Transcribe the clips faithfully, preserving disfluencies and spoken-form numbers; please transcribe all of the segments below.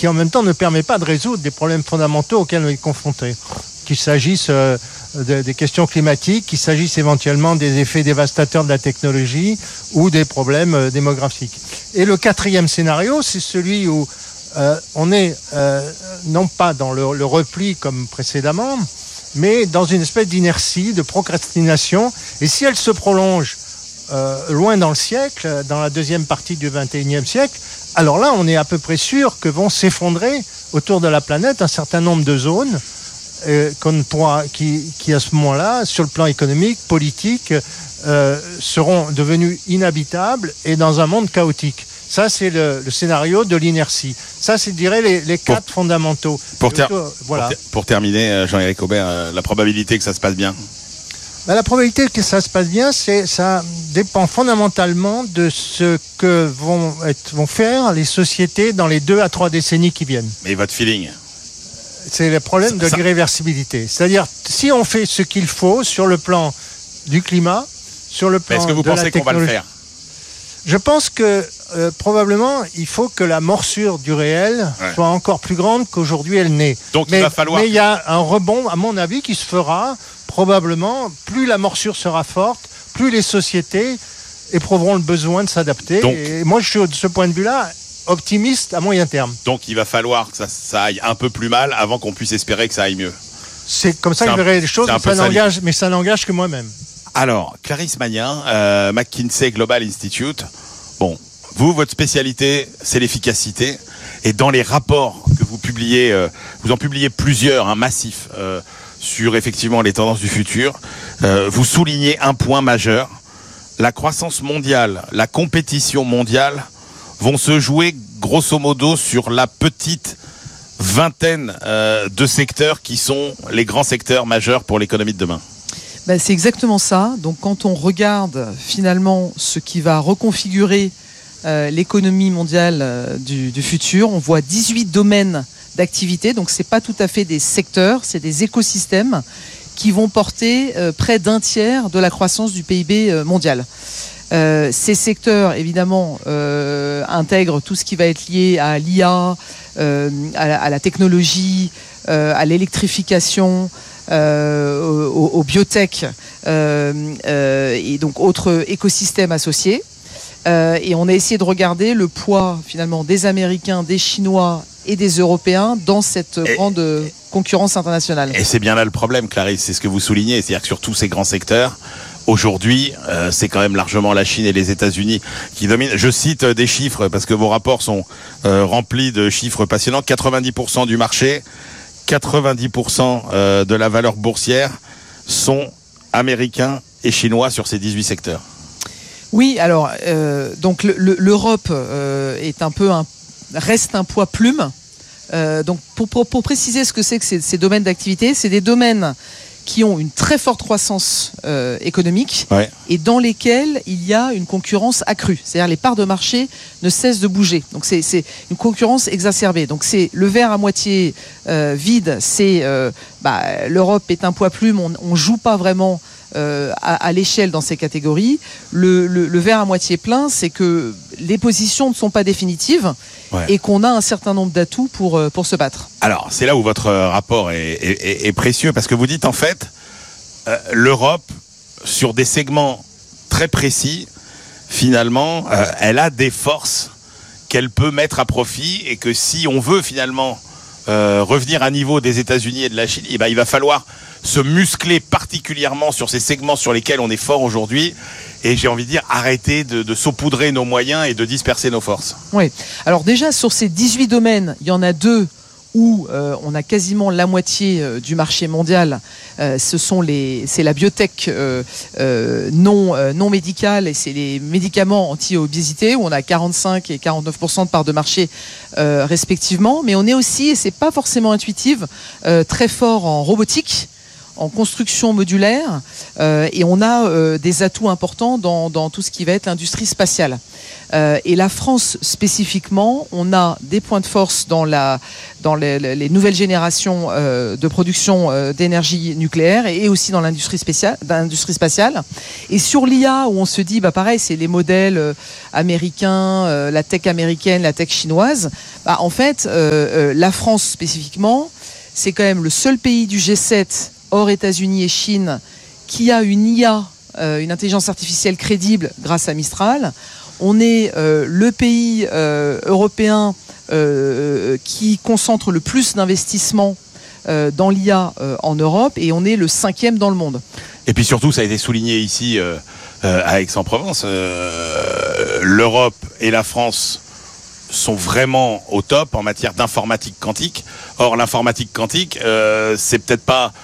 qui en même temps ne permet pas de résoudre des problèmes fondamentaux auxquels on est confronté. Qu'il s'agisse euh, de, des questions climatiques, qu'il s'agisse éventuellement des effets dévastateurs de la technologie ou des problèmes euh, démographiques. Et le quatrième scénario, c'est celui où euh, on est euh, non pas dans le, le repli comme précédemment, mais dans une espèce d'inertie, de procrastination. Et si elle se prolonge euh, loin dans le siècle, dans la deuxième partie du vingt et unième siècle, alors là, on est à peu près sûr que vont s'effondrer autour de la planète un certain nombre de zones Euh, qu'on pourra, qui, qui à ce moment-là, sur le plan économique, politique, euh, seront devenus inhabitables et dans un monde chaotique. Ça, c'est le, le scénario de l'inertie. Ça, c'est, je dirais, les, les quatre pour, fondamentaux. Pour, ter- euh, voilà. pour, ter- pour terminer, Jean-Éric Aubert, euh, la probabilité que ça se passe bien. Ben, la probabilité que ça se passe bien, c'est, ça dépend fondamentalement de ce que vont, être, vont faire les sociétés dans les deux à trois décennies qui viennent. Mais votre feeling ? C'est le problème de ça, l'irréversibilité. C'est-à-dire, si on fait ce qu'il faut sur le plan du climat, sur le plan de la technologie... Est-ce que vous pensez qu'on va le faire ? Je pense que euh, probablement, il faut que la morsure du réel ouais. soit encore plus grande qu'aujourd'hui elle n'est. Donc mais, il va falloir... Mais il y a un rebond, à mon avis, qui se fera probablement. Plus la morsure sera forte, plus les sociétés éprouveront le besoin de s'adapter. Donc... Et moi, je suis de ce point de vue-là optimiste à moyen terme. Donc il va falloir que ça, ça aille un peu plus mal avant qu'on puisse espérer que ça aille mieux. C'est comme ça c'est que je verrai les choses, mais ça, n'engage, mais ça n'engage que moi-même. Alors, Clarisse Magnin, euh, McKinsey Global Institute, bon, vous, votre spécialité, c'est l'efficacité. Et dans les rapports que vous publiez, euh, vous en publiez plusieurs, un hein, massif, euh, sur effectivement les tendances du futur, euh, vous soulignez un point majeur. La croissance mondiale, la compétition mondiale vont se jouer grosso modo sur la petite vingtaine euh, de secteurs qui sont les grands secteurs majeurs pour l'économie de demain. Ben, c'est exactement ça. Donc quand on regarde finalement ce qui va reconfigurer euh, l'économie mondiale euh, du, du futur, on voit dix-huit domaines d'activité. Donc c'est pas tout à fait des secteurs, c'est des écosystèmes qui vont porter euh, près d'un tiers de la croissance du P I B euh, mondial. Euh, ces secteurs, évidemment, euh, intègrent tout ce qui va être lié à l'I A, euh, à, la, à la technologie, euh, à l'électrification, euh, aux, aux biotech euh, euh, et donc autres écosystèmes associés. Euh, et on a essayé de regarder le poids, finalement, des Américains, des Chinois et des Européens dans cette et, grande et, concurrence internationale. Et c'est bien là le problème, Clarisse, c'est ce que vous soulignez, c'est-à-dire que sur tous ces grands secteurs, aujourd'hui, euh, c'est quand même largement la Chine et les États-Unis qui dominent. Je cite des chiffres parce que vos rapports sont euh, remplis de chiffres passionnants. quatre-vingt-dix pour cent du marché, quatre-vingt-dix pour cent euh, de la valeur boursière sont américains et chinois sur ces dix-huit secteurs. Oui, alors euh, donc le, le, l'Europe euh, est un peu un, reste un poids plume. Euh, donc pour, pour, pour préciser ce que c'est que ces, ces domaines d'activité, c'est des domaines qui ont une très forte croissance euh, économique ouais. et dans lesquels il y a une concurrence accrue. C'est-à-dire les parts de marché ne cessent de bouger. Donc c'est, c'est une concurrence exacerbée. Donc c'est le verre à moitié euh, vide, c'est euh, bah, l'Europe est un poids plume, on ne joue pas vraiment euh, à, à l'échelle dans ces catégories. Le, le, le verre à moitié plein, c'est que les positions ne sont pas définitives ouais. et qu'on a un certain nombre d'atouts pour, pour se battre. Alors, c'est là où votre rapport est, est, est précieux, parce que vous dites en fait, euh, l'Europe, sur des segments très précis, finalement, euh, elle a des forces qu'elle peut mettre à profit et que si on veut finalement euh, revenir à niveau des États-Unis et de la Chine, eh ben, il va falloir se muscler particulièrement sur ces segments sur lesquels on est fort aujourd'hui. Et j'ai envie de dire, arrêter de, de saupoudrer nos moyens et de disperser nos forces. Oui. Alors déjà, sur ces dix-huit domaines, il y en a deux où euh, on a quasiment la moitié euh, du marché mondial. Euh, ce sont les, c'est la biotech euh, euh, non, euh, non médicale et c'est les médicaments anti-obésité où on a quarante-cinq et quarante-neuf pour cent de parts de marché euh, respectivement. Mais on est aussi, et c'est pas forcément intuitif, euh, très fort en robotique, en construction modulaire euh, et on a euh, des atouts importants dans, dans tout ce qui va être l'industrie spatiale. Euh, et la France spécifiquement, on a des points de force dans, la, dans les, les nouvelles générations euh, de production euh, d'énergie nucléaire et, et aussi dans l'industrie spatiale, l'industrie spatiale. Et sur l'I A, où on se dit, bah pareil, c'est les modèles euh, américains, euh, la tech américaine, la tech chinoise. Bah, en fait, euh, euh, la France spécifiquement, c'est quand même le seul pays du G sept, hors États-Unis et Chine, qui a une I A, euh, une intelligence artificielle crédible grâce à Mistral. On est euh, le pays euh, européen euh, qui concentre le plus d'investissements euh, dans l'I A euh, en Europe et on est le cinquième dans le monde. Et puis surtout, ça a été souligné ici euh, euh, à Aix-en-Provence, euh, l'Europe et la France sont vraiment au top en matière d'informatique quantique. Or, l'informatique quantique, euh, c'est peut-être pas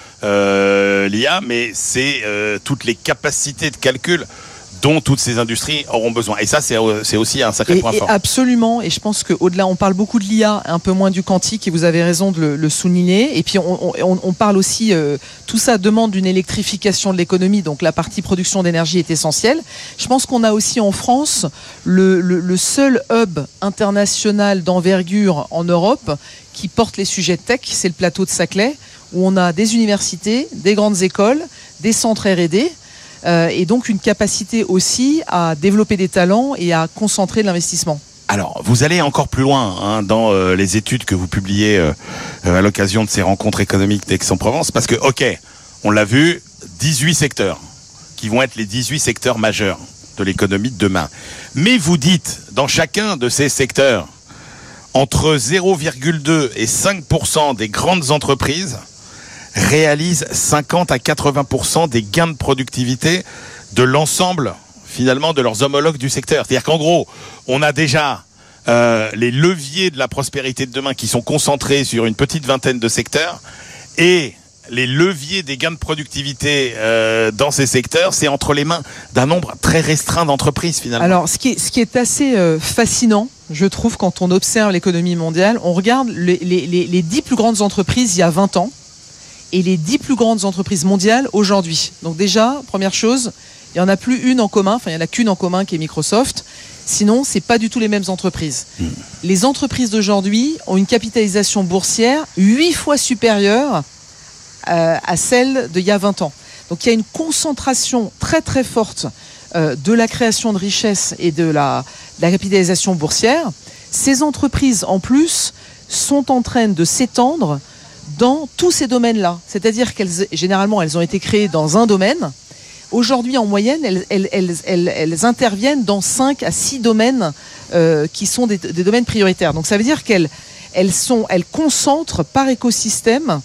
euh, l'I A, mais c'est euh, toutes les capacités de calcul dont toutes ces industries auront besoin. Et ça, c'est, c'est aussi un sacré et, point et fort. Absolument. Et je pense qu'au-delà, on parle beaucoup de l'I A, un peu moins du quantique, et vous avez raison de le, le souligner. Et puis, on, on, on parle aussi, euh, tout ça demande une électrification de l'économie, donc la partie production d'énergie est essentielle. Je pense qu'on a aussi en France le, le, le seul hub international d'envergure en Europe qui porte les sujets tech, c'est le plateau de Saclay, où on a des universités, des grandes écoles, des centres R et D, Euh, et donc une capacité aussi à développer des talents et à concentrer de l'investissement. Alors, vous allez encore plus loin hein, dans euh, les études que vous publiez euh, à l'occasion de ces rencontres économiques d'Aix-en-Provence, parce que, ok, on l'a vu, dix-huit secteurs qui vont être les dix-huit secteurs majeurs de l'économie de demain. Mais vous dites, dans chacun de ces secteurs, entre zéro virgule deux et cinq pour cent des grandes entreprises réalisent cinquante à quatre-vingts pour cent des gains de productivité de l'ensemble, finalement, de leurs homologues du secteur. C'est-à-dire qu'en gros, on a déjà euh, les leviers de la prospérité de demain qui sont concentrés sur une petite vingtaine de secteurs et les leviers des gains de productivité euh, dans ces secteurs, c'est entre les mains d'un nombre très restreint d'entreprises, finalement. Alors, ce qui est, ce qui est assez euh, fascinant, je trouve, quand on observe l'économie mondiale, on regarde les, les, les, les dix plus grandes entreprises il y a vingt ans, et les dix plus grandes entreprises mondiales aujourd'hui. Donc déjà, première chose, il n'y en a plus une en commun, enfin il n'y en a qu'une en commun qui est Microsoft, sinon ce n'est pas du tout les mêmes entreprises. Mmh. Les entreprises d'aujourd'hui ont une capitalisation boursière huit fois supérieure euh, à celle d'il y a vingt ans. Donc il y a une concentration très très forte euh, de la création de richesses et de la, de la capitalisation boursière. Ces entreprises en plus sont en train de s'étendre dans tous ces domaines-là. C'est-à-dire qu'elles, généralement, elles ont été créées dans un domaine. Aujourd'hui, en moyenne, elles, elles, elles, elles, elles interviennent dans cinq à six domaines euh, qui sont des, des domaines prioritaires. Donc ça veut dire qu'elles elles sont, elles concentrent par écosystème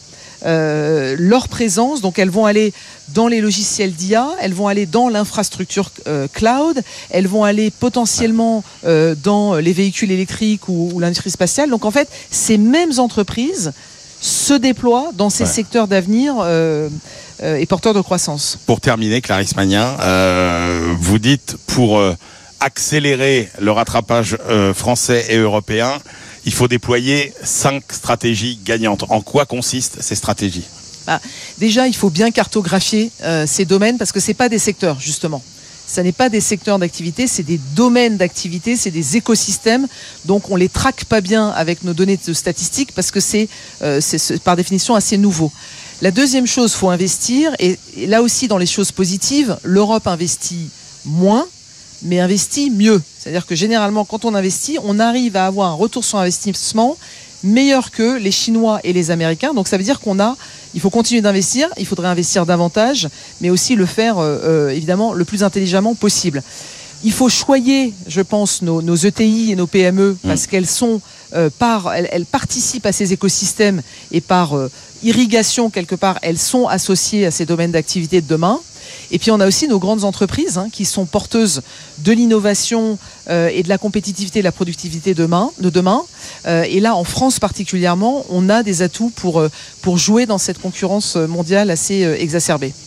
euh, leur présence. Donc elles vont aller dans les logiciels d'I A, elles vont aller dans l'infrastructure euh, cloud, elles vont aller potentiellement euh, dans les véhicules électriques ou, ou l'industrie spatiale. Donc en fait, ces mêmes entreprises se déploient dans ces ouais. secteurs d'avenir euh, euh, et porteurs de croissance. Pour terminer, Clarisse Magnin, euh, vous dites pour euh, accélérer le rattrapage euh, français et européen, il faut déployer cinq stratégies gagnantes. En quoi consistent ces stratégies ? Bah, déjà, il faut bien cartographier euh, ces domaines parce que ce n'est pas des secteurs, justement. Ce n'est pas des secteurs d'activité, c'est des domaines d'activité, c'est des écosystèmes. Donc on ne les traque pas bien avec nos données de statistiques parce que c'est, euh, c'est, c'est par définition assez nouveau. La deuxième chose, il faut investir. Et, et là aussi, dans les choses positives, l'Europe investit moins, mais investit mieux. C'est-à-dire que généralement, quand on investit, on arrive à avoir un retour sur investissement meilleur que les Chinois et les Américains. Donc ça veut dire qu'on a, il faut continuer d'investir, il faudrait investir davantage, mais aussi le faire euh, évidemment le plus intelligemment possible. Il faut choyer, je pense, nos, nos E T I et nos P M E parce mmh. qu'elles sont euh, par, elles, elles participent à ces écosystèmes et par euh, irrigation quelque part, elles sont associées à ces domaines d'activité de demain. Et puis on a aussi nos grandes entreprises hein, qui sont porteuses de l'innovation euh, et de la compétitivité et de la productivité demain, de demain. Euh, et là, en France particulièrement, on a des atouts pour, euh, pour jouer dans cette concurrence mondiale assez euh, exacerbée.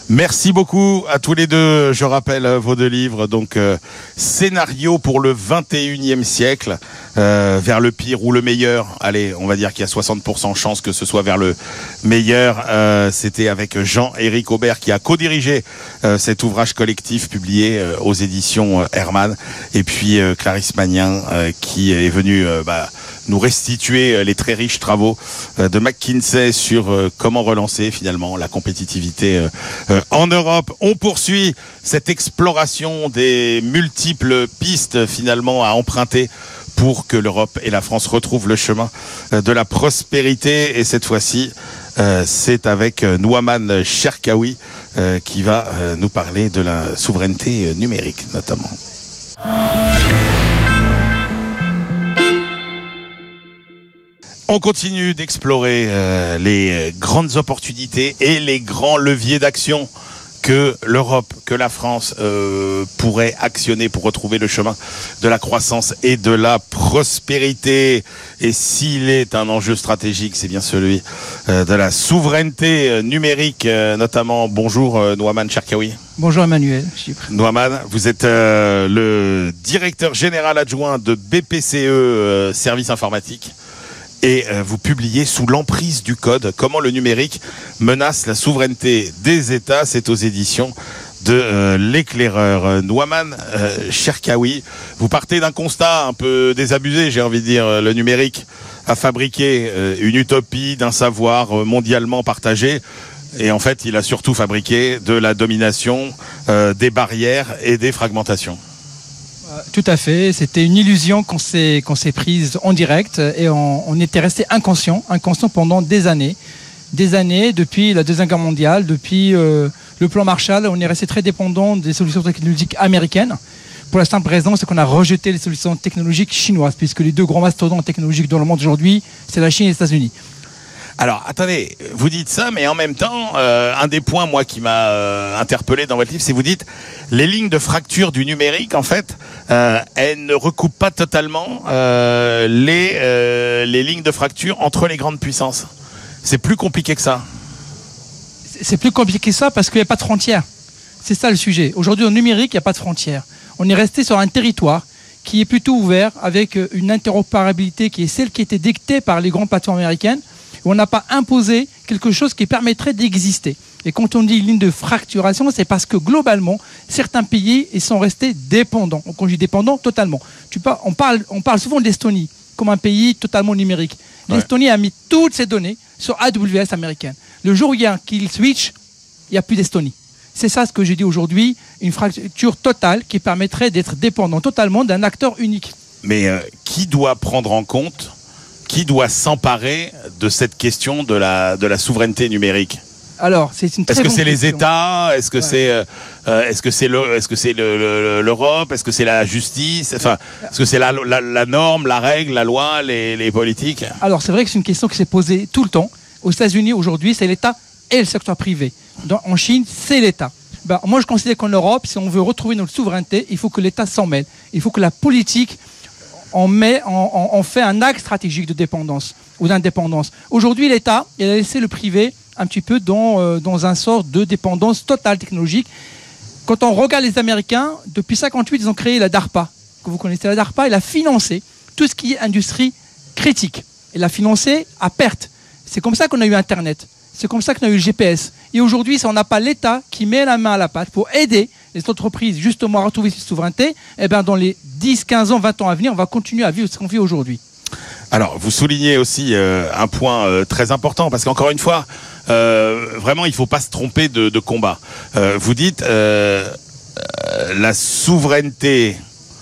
Merci beaucoup à tous les deux. Je rappelle euh, vos deux livres. Donc, euh, Scénario pour le vingt et unième siècle, euh, vers le pire ou le meilleur. Allez, on va dire qu'il y a soixante pour cent de chance que ce soit vers le meilleur. Euh, c'était avec Jean-Éric Aubert qui a co-dirigé euh, cet ouvrage collectif publié euh, aux éditions euh, Hermann. Et puis euh, Clarisse Magnin euh, qui est venue euh, bah, nous restituer euh, les très riches travaux euh, de McKinsey sur euh, comment relancer finalement la compétitivité euh, euh, en Europe. On poursuit cette exploration des multiples pistes finalement à emprunter pour que l'Europe et la France retrouvent le chemin de la prospérité. Et cette fois-ci, euh, c'est avec Nouman Cherkaoui euh, qui va euh, nous parler de la souveraineté numérique notamment. On continue d'explorer euh, les grandes opportunités et les grands leviers d'action que l'Europe, que la France euh, pourrait actionner pour retrouver le chemin de la croissance et de la prospérité. Et s'il est un enjeu stratégique, c'est bien celui euh, de la souveraineté numérique, euh, notamment. Bonjour euh, Nouman Cherkaoui. Bonjour Emmanuel. Nouman, vous êtes euh, le directeur général adjoint de B P C E euh, Services Informatiques. Et euh, vous publiez Sous l'emprise du code, comment le numérique menace la souveraineté des États. C'est aux éditions de euh, l'éclaireur. Euh, Nouman euh, Cherkaoui, vous partez d'un constat un peu désabusé, j'ai envie de dire. Le numérique a fabriqué euh, une utopie d'un savoir euh, mondialement partagé. Et en fait, il a surtout fabriqué de la domination, euh, des barrières et des fragmentations. Tout à fait, c'était une illusion qu'on s'est, qu'on s'est prise en direct et on, on était resté inconscient, inconscient pendant des années. Des années, depuis la Deuxième Guerre mondiale, depuis euh, le plan Marshall, on est resté très dépendant des solutions technologiques américaines. Pour la simple raison, c'est qu'on a rejeté les solutions technologiques chinoises, puisque les deux grands mastodontes technologiques dans le monde aujourd'hui, c'est la Chine et les États-Unis. Alors, attendez, vous dites ça, mais en même temps, euh, un des points, moi, qui m'a euh, interpellé dans votre livre, c'est vous dites, les lignes de fracture du numérique, en fait, euh, elles ne recoupent pas totalement euh, les, euh, les lignes de fracture entre les grandes puissances. C'est plus compliqué que ça. C'est plus compliqué que ça parce qu'il n'y a pas de frontières. C'est ça le sujet. Aujourd'hui, au numérique, il n'y a pas de frontières. On est resté sur un territoire qui est plutôt ouvert, avec une interopérabilité qui est celle qui était dictée par les grandes plateformes américaines. On n'a pas imposé quelque chose qui permettrait d'exister. Et quand on dit ligne de fracturation, c'est parce que globalement, certains pays ils sont restés dépendants. Quand je dis dépendants, totalement. Tu parles, on, parle, on parle souvent de l'Estonie comme un pays totalement numérique. Ouais. L'Estonie a mis toutes ses données sur A W S américaine. Le jour où il y a qu'il switch, il n'y a plus d'Estonie. C'est ça ce que j'ai dit aujourd'hui, une fracture totale qui permettrait d'être dépendant totalement d'un acteur unique. Mais euh, qui doit prendre en compte Qui doit s'emparer de cette question de la, de la souveraineté numérique ? Alors, c'est une très Est-ce que bonne c'est question. les États ? Est-ce que Ouais. c'est, euh, est-ce que c'est, le, est-ce que c'est le, le, l'Europe ? Est-ce que c'est la justice ? Enfin, est-ce que c'est la, la, la norme, la règle, la loi, les, les politiques ? Alors, c'est vrai que c'est une question qui s'est posée tout le temps. Aux États-Unis, aujourd'hui, c'est l'État et le secteur privé. Dans, en Chine, c'est l'État. Ben, moi, je considère qu'en Europe, si on veut retrouver notre souveraineté, il faut que l'État s'en mêle. Il faut que la politique on, met, on, on fait un axe stratégique de dépendance ou d'indépendance. Aujourd'hui, l'État il a laissé le privé un petit peu dans, euh, dans un sort de dépendance totale technologique. Quand on regarde les Américains, depuis mille neuf cent cinquante-huit, ils ont créé la DARPA. Que vous connaissez la DARPA, elle a financé tout ce qui est industrie critique. Elle l'a financé à perte. C'est comme ça qu'on a eu Internet. C'est comme ça qu'on a eu le G P S. Et aujourd'hui, si on n'a pas l'État qui met la main à la pâte pour aider les entreprises justement à retrouver cette souveraineté, eh ben dans les dix, quinze ans, vingt ans à venir, on va continuer à vivre ce qu'on vit aujourd'hui. Alors, vous soulignez aussi euh, un point euh, très important, parce qu'encore une fois, euh, vraiment, il ne faut pas se tromper de, de combat. Euh, vous dites, euh, euh, la souveraineté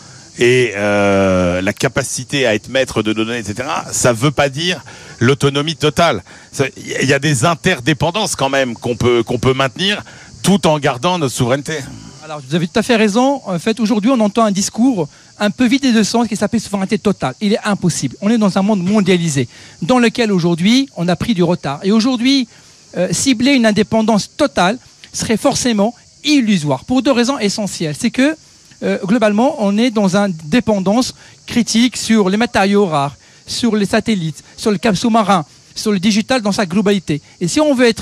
et euh, la capacité à être maître de données, et cetera, ça ne veut pas dire l'autonomie totale. Il y a des interdépendances quand même qu'on peut, qu'on peut maintenir tout en gardant notre souveraineté. Alors, vous avez tout à fait raison. En fait, aujourd'hui, on entend un discours un peu vidé de sens qui s'appelle souveraineté totale. Il est impossible. On est dans un monde mondialisé dans lequel aujourd'hui, on a pris du retard. Et aujourd'hui, euh, cibler une indépendance totale serait forcément illusoire pour deux raisons essentielles. C'est que, euh, globalement, on est dans une dépendance critique sur les matériaux rares, sur les satellites, sur le cap sous-marin, sur le digital dans sa globalité. Et si on veut être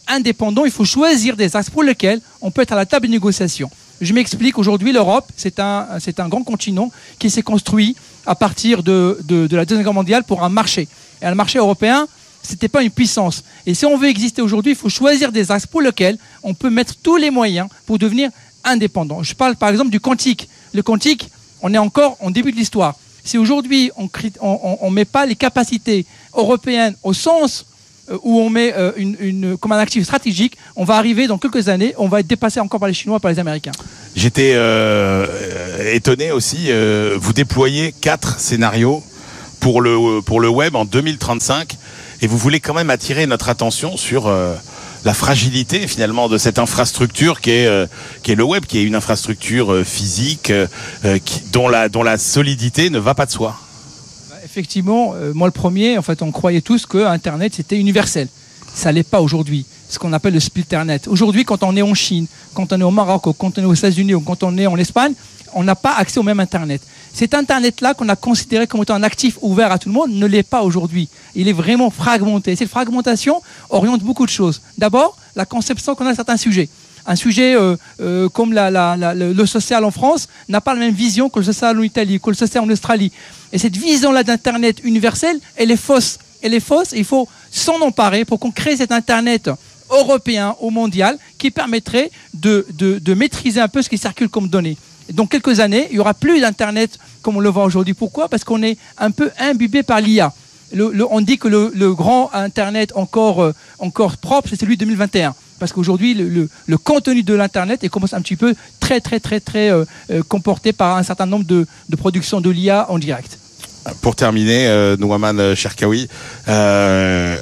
indépendant, il faut choisir des axes pour lesquels on peut être à la table de négociation. Je m'explique, aujourd'hui l'Europe, c'est un, c'est un grand continent qui s'est construit à partir de, de, de la Deuxième Guerre mondiale pour un marché. Et un marché européen, ce n'était pas une puissance. Et si on veut exister aujourd'hui, il faut choisir des axes pour lesquels on peut mettre tous les moyens pour devenir indépendant. Je parle par exemple du quantique. Le quantique, on est encore en début de l'histoire. Si aujourd'hui on ne met pas les capacités européennes au sens où on met euh, une, une, comme un actif stratégique, on va arriver dans quelques années, on va être dépassé encore par les Chinois, par les Américains. J'étais euh, étonné aussi, euh, vous déployez quatre scénarios pour le, pour le web en deux mille trente-cinq et vous voulez quand même attirer notre attention sur euh, la fragilité finalement de cette infrastructure qui est, euh, qui est le web, qui est une infrastructure euh, physique euh, qui, dont, la, dont la solidité ne va pas de soi. Effectivement, euh, moi le premier, en fait, on croyait tous que Internet c'était universel. Ça l'est pas aujourd'hui. Ce qu'on appelle le splitternet. Aujourd'hui, quand on est en Chine, quand on est au Maroc, ou quand on est aux États-Unis, ou quand on est en Espagne, on n'a pas accès au même Internet. Cet Internet-là qu'on a considéré comme étant un actif ouvert à tout le monde ne l'est pas aujourd'hui. Il est vraiment fragmenté. Cette fragmentation oriente beaucoup de choses. D'abord, la conception qu'on a de certains sujets. Un sujet euh, euh, comme la, la, la, le, le social en France n'a pas la même vision que le social en Italie, que le social en Australie. Et cette vision-là d'Internet universel, elle est fausse. Elle est fausse. Il faut s'en emparer pour qu'on crée cet Internet européen ou mondial qui permettrait de, de, de maîtriser un peu ce qui circule comme données. Et dans quelques années, il n'y aura plus d'Internet comme on le voit aujourd'hui. Pourquoi ? Parce qu'on est un peu imbibé par l'I A. Le, le, on dit que le, le grand Internet encore, euh, encore propre, c'est celui de deux mille vingt et un. Parce qu'aujourd'hui, le, le, le contenu de l'Internet est commence un petit peu très, très, très, très euh, euh, comporté par un certain nombre de, de productions de l'I A en direct. Pour terminer, euh, Nouman Cherkaoui, euh,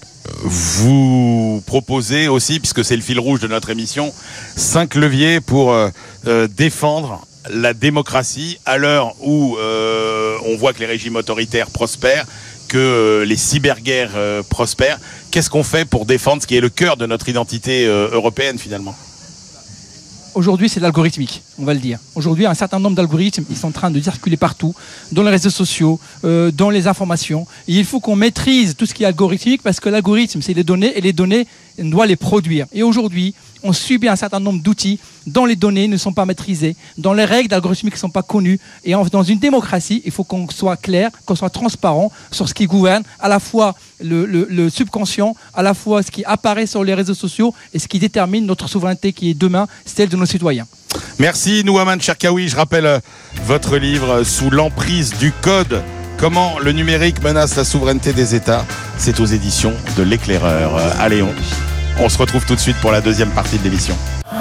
vous proposez aussi, puisque c'est le fil rouge de notre émission, cinq leviers pour euh, euh, défendre la démocratie à l'heure où euh, on voit que les régimes autoritaires prospèrent, que euh, les cyberguerres euh, prospèrent. Qu'est-ce qu'on fait pour défendre ce qui est le cœur de notre identité euh, européenne finalement ? Aujourd'hui, c'est l'algorithmique, on va le dire. Aujourd'hui, un certain nombre d'algorithmes, ils sont en train de circuler partout, dans les réseaux sociaux, euh, dans les informations. Et il faut qu'on maîtrise tout ce qui est algorithmique parce que l'algorithme, c'est les données et les données, on doit les produire. Et aujourd'hui, on subit un certain nombre d'outils dont les données ne sont pas maîtrisées, dont les règles algorithmiques ne sont pas connues. Et en, dans une démocratie, il faut qu'on soit clair, qu'on soit transparent sur ce qui gouverne, à la fois le, le, le subconscient, à la fois ce qui apparaît sur les réseaux sociaux et ce qui détermine notre souveraineté qui est demain, celle de nos citoyens. Merci Nouman Cherkaoui. Je rappelle euh, votre livre « Sous l'emprise du code ». Comment le numérique menace la souveraineté des États. C'est aux éditions de l'Éclaireur. Euh, à Léon. On se retrouve tout de suite pour la deuxième partie de l'émission.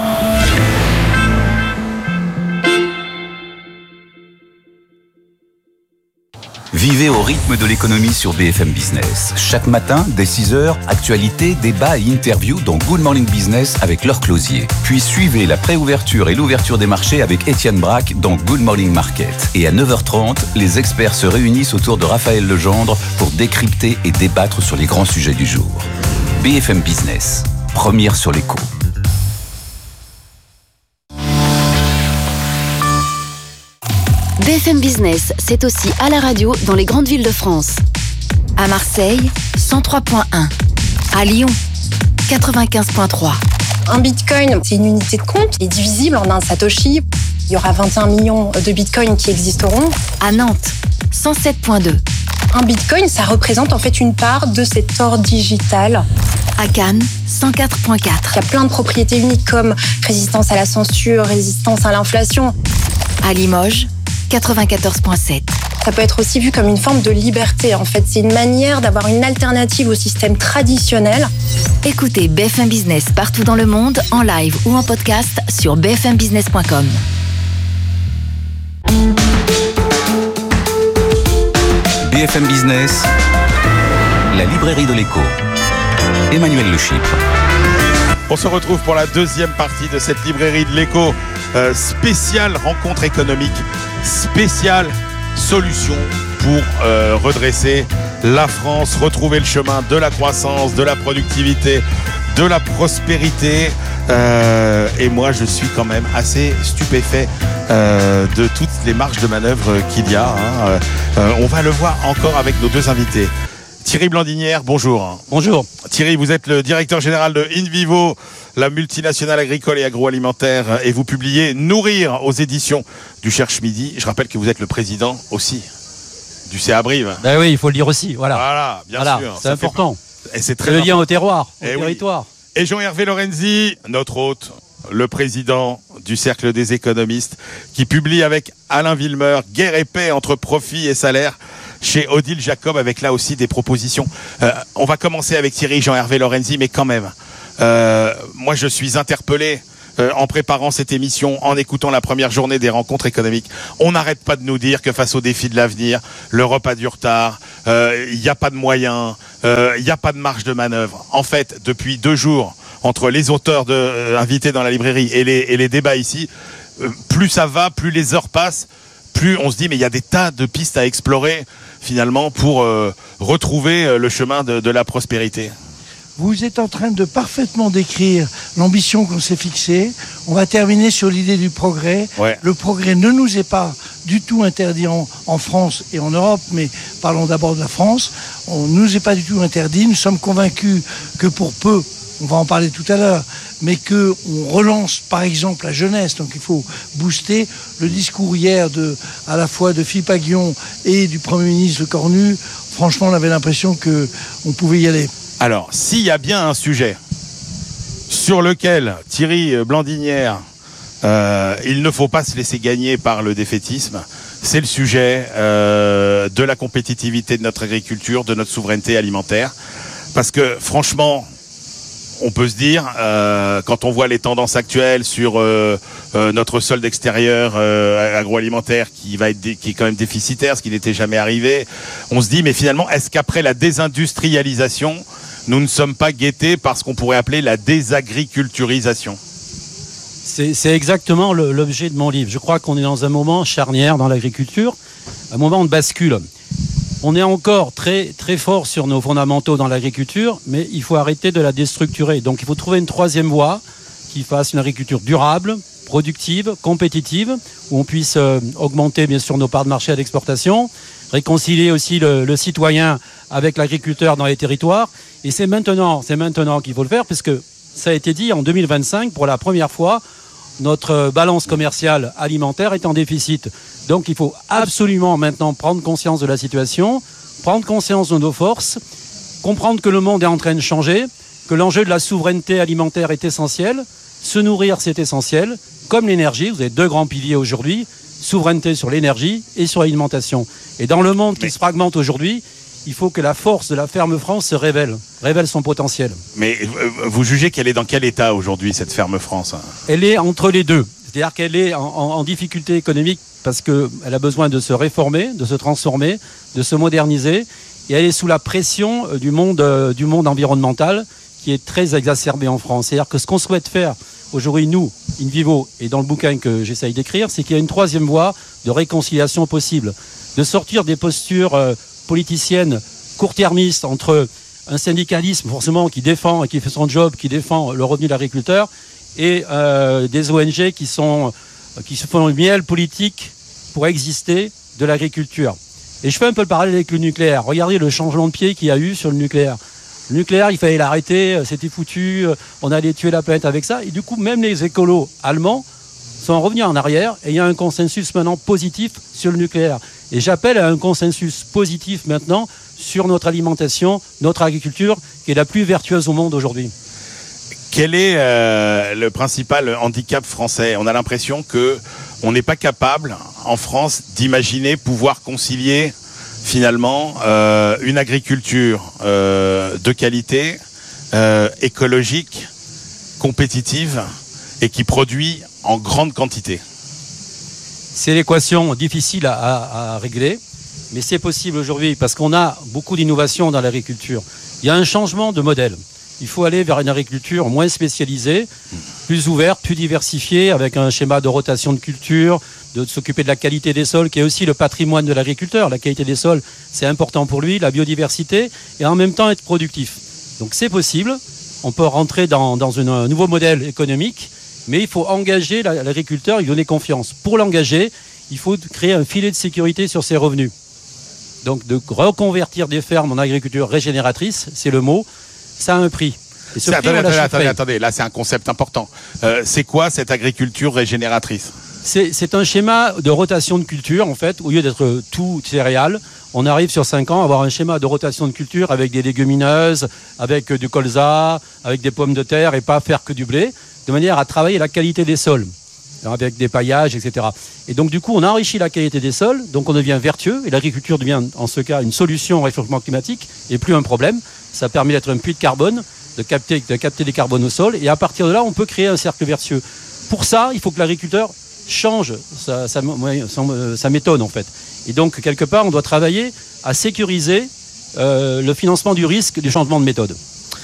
Vivez au rythme de l'économie sur B F M Business. Chaque matin, dès six heures, actualités, débats et interviews dans Good Morning Business avec Laure Closier. Puis suivez la préouverture et l'ouverture des marchés avec Étienne Braque dans Good Morning Market. Et à neuf heures trente, les experts se réunissent autour de Raphaël Legendre pour décrypter et débattre sur les grands sujets du jour. B F M Business, première sur l'écho. B F M Business, c'est aussi à la radio dans les grandes villes de France. À Marseille, cent trois virgule un. À Lyon, quatre-vingt-quinze virgule trois. Un bitcoin, c'est une unité de compte qui est divisible en un satoshi. Il y aura vingt et un millions de bitcoins qui existeront. À Nantes, cent sept virgule deux. Un bitcoin, ça représente en fait une part de cet or digital. À Cannes, cent quatre virgule quatre. Il y a plein de propriétés uniques comme résistance à la censure, résistance à l'inflation. À Limoges, quatre-vingt-quatorze virgule sept. Ça peut être aussi vu comme une forme de liberté. En fait, c'est une manière d'avoir une alternative au système traditionnel. Écoutez B F M Business partout dans le monde, en live ou en podcast sur b f m business point com. B F M Business, la librairie de l'écho. Emmanuel Le Chypre. On se retrouve pour la deuxième partie de cette librairie de l'écho euh, spéciale rencontre économique, spéciale solution pour euh, redresser la France, retrouver le chemin de la croissance, de la productivité, de la prospérité. Euh, et moi, je suis quand même assez stupéfait euh, de toutes les marges de manœuvre qu'il y a. Hein. Euh, on va le voir encore avec nos deux invités. Thierry Blandinière, bonjour. Bonjour. Thierry, vous êtes le directeur général de InVivo, la multinationale agricole et agroalimentaire, et vous publiez Nourrir aux éditions du Cherche Midi. Je rappelle que vous êtes le président aussi du C A Brive. Ben oui, il faut le dire aussi. Voilà, voilà bien voilà, sûr. C'est important. Fait... Et c'est très c'est le important. lien au terroir, au et territoire. Oui. Et Jean-Hervé Lorenzi, notre hôte, le président du Cercle des économistes, qui publie avec Alain Villemeur Guerre et paix entre profit et salaire chez Odile Jacob, avec là aussi des propositions. Euh, on va commencer avec Thierry, Jean-Hervé Lorenzi, mais quand même, euh, moi je suis interpellé euh, en préparant cette émission, en écoutant la première journée des rencontres économiques. On n'arrête pas de nous dire que face aux défis de l'avenir, l'Europe a du retard, il euh, n'y a pas de moyens, il euh, n'y a pas de marge de manœuvre. En fait, depuis deux jours, entre les auteurs de, euh, invités dans la librairie et les, et les débats ici, euh, plus ça va, plus les heures passent, plus on se dit mais il y a des tas de pistes à explorer finalement pour euh, retrouver euh, le chemin de, de la prospérité. Vous êtes en train de parfaitement décrire l'ambition qu'on s'est fixée. On va terminer sur l'idée du progrès. Ouais. Le progrès ne nous est pas du tout interdit en, en France et en Europe, mais parlons d'abord de la France. On ne nous est pas du tout interdit. Nous sommes convaincus que pour peu, on va en parler tout à l'heure, mais qu'on relance par exemple la jeunesse, donc il faut booster. Le discours hier de, à la fois de Philippe Aghion et du Premier ministre Cornu, franchement on avait l'impression qu'on pouvait y aller. Alors, s'il y a bien un sujet sur lequel Thierry Blandinière, euh, il ne faut pas se laisser gagner par le défaitisme, c'est le sujet euh, de la compétitivité de notre agriculture, de notre souveraineté alimentaire. Parce que franchement, on peut se dire, euh, quand on voit les tendances actuelles sur euh, euh, notre solde extérieur euh, agroalimentaire qui va être dé- qui est quand même déficitaire, ce qui n'était jamais arrivé, on se dit, mais finalement, est-ce qu'après la désindustrialisation, nous ne sommes pas guettés par ce qu'on pourrait appeler la désagriculturisation ? C'est, c'est exactement le, l'objet de mon livre. Je crois qu'on est dans un moment charnière dans l'agriculture, un moment de bascule. On est encore très, très fort sur nos fondamentaux dans l'agriculture, mais il faut arrêter de la déstructurer. Donc il faut trouver une troisième voie qui fasse une agriculture durable, productive, compétitive, où on puisse euh, augmenter bien sûr nos parts de marché à l'exportation, réconcilier aussi le, le citoyen avec l'agriculteur dans les territoires. Et c'est maintenant, c'est maintenant qu'il faut le faire, puisque ça a été dit en deux mille vingt-cinq, pour la première fois, notre balance commerciale alimentaire est en déficit. Donc il faut absolument maintenant prendre conscience de la situation, prendre conscience de nos forces, comprendre que le monde est en train de changer, que l'enjeu de la souveraineté alimentaire est essentiel, se nourrir c'est essentiel, comme l'énergie, vous avez deux grands piliers aujourd'hui, souveraineté sur l'énergie et sur l'alimentation. Et dans le monde qui Mais... se fragmente aujourd'hui, il faut que la force de la ferme France se révèle, révèle son potentiel. Mais vous jugez qu'elle est dans quel état aujourd'hui, cette ferme France ? Elle est entre les deux. C'est-à-dire qu'elle est en, en, en difficulté économique parce qu'elle a besoin de se réformer, de se transformer, de se moderniser. Et elle est sous la pression du monde, euh, du monde environnemental qui est très exacerbé en France. C'est-à-dire que ce qu'on souhaite faire aujourd'hui, nous, InVivo, et dans le bouquin que j'essaye d'écrire, c'est qu'il y a une troisième voie de réconciliation possible. De sortir des postures euh, politiciennes court-termistes entre un syndicalisme forcément qui défend et qui fait son job, qui défend le revenu de l'agriculteur, et euh, des O N G qui, sont, qui se font le miel politique pour exister de l'agriculture. Et je fais un peu le parallèle avec le nucléaire. Regardez le changement de pied qu'il y a eu sur le nucléaire. Le nucléaire, il fallait l'arrêter, c'était foutu, on allait tuer la planète avec ça. Et du coup, même les écolos allemands sont revenus en arrière et il y a un consensus maintenant positif sur le nucléaire. Et j'appelle à un consensus positif maintenant sur notre alimentation, notre agriculture, qui est la plus vertueuse au monde aujourd'hui. Quel est euh, le principal handicap français ? On a l'impression qu'on n'est pas capable, en France, d'imaginer pouvoir concilier finalement euh, une agriculture euh, de qualité, euh, écologique, compétitive et qui produit en grande quantité. C'est l'équation difficile à, à, à régler, mais c'est possible aujourd'hui parce qu'on a beaucoup d'innovations dans l'agriculture. Il y a un changement de modèle. Il faut aller vers une agriculture moins spécialisée, plus ouverte, plus diversifiée, avec un schéma de rotation de culture, de s'occuper de la qualité des sols, qui est aussi le patrimoine de l'agriculteur. La qualité des sols, c'est important pour lui, la biodiversité, et en même temps être productif. Donc c'est possible, on peut rentrer dans, dans une, un nouveau modèle économique, mais il faut engager l'agriculteur, lui donner confiance. Pour l'engager, il faut créer un filet de sécurité sur ses revenus. Donc de reconvertir des fermes en agriculture régénératrice, c'est le mot, ça a un prix. Et ce prix, attendez, on l'a attendez, chiffré. attendez, attendez, là c'est un concept important. Euh, c'est quoi cette agriculture régénératrice ? C'est, c'est un schéma de rotation de culture, en fait. Au lieu d'être tout céréales, on arrive sur cinq ans à avoir un schéma de rotation de culture avec des légumineuses, avec du colza, avec des pommes de terre et pas faire que du blé, de manière à travailler la qualité des sols, avec des paillages, et cetera. Et donc, du coup, on enrichit la qualité des sols, donc on devient vertueux, et l'agriculture devient, en ce cas, une solution au réchauffement climatique, et plus un problème. Ça permet d'être un puits de carbone, de capter, de capter des carbones au sol, et à partir de là, on peut créer un cercle vertueux. Pour ça, il faut que l'agriculteur change sa, sa, sa, sa méthode, en fait. Et donc, quelque part, on doit travailler à sécuriser euh, le financement du risque du changement de méthode.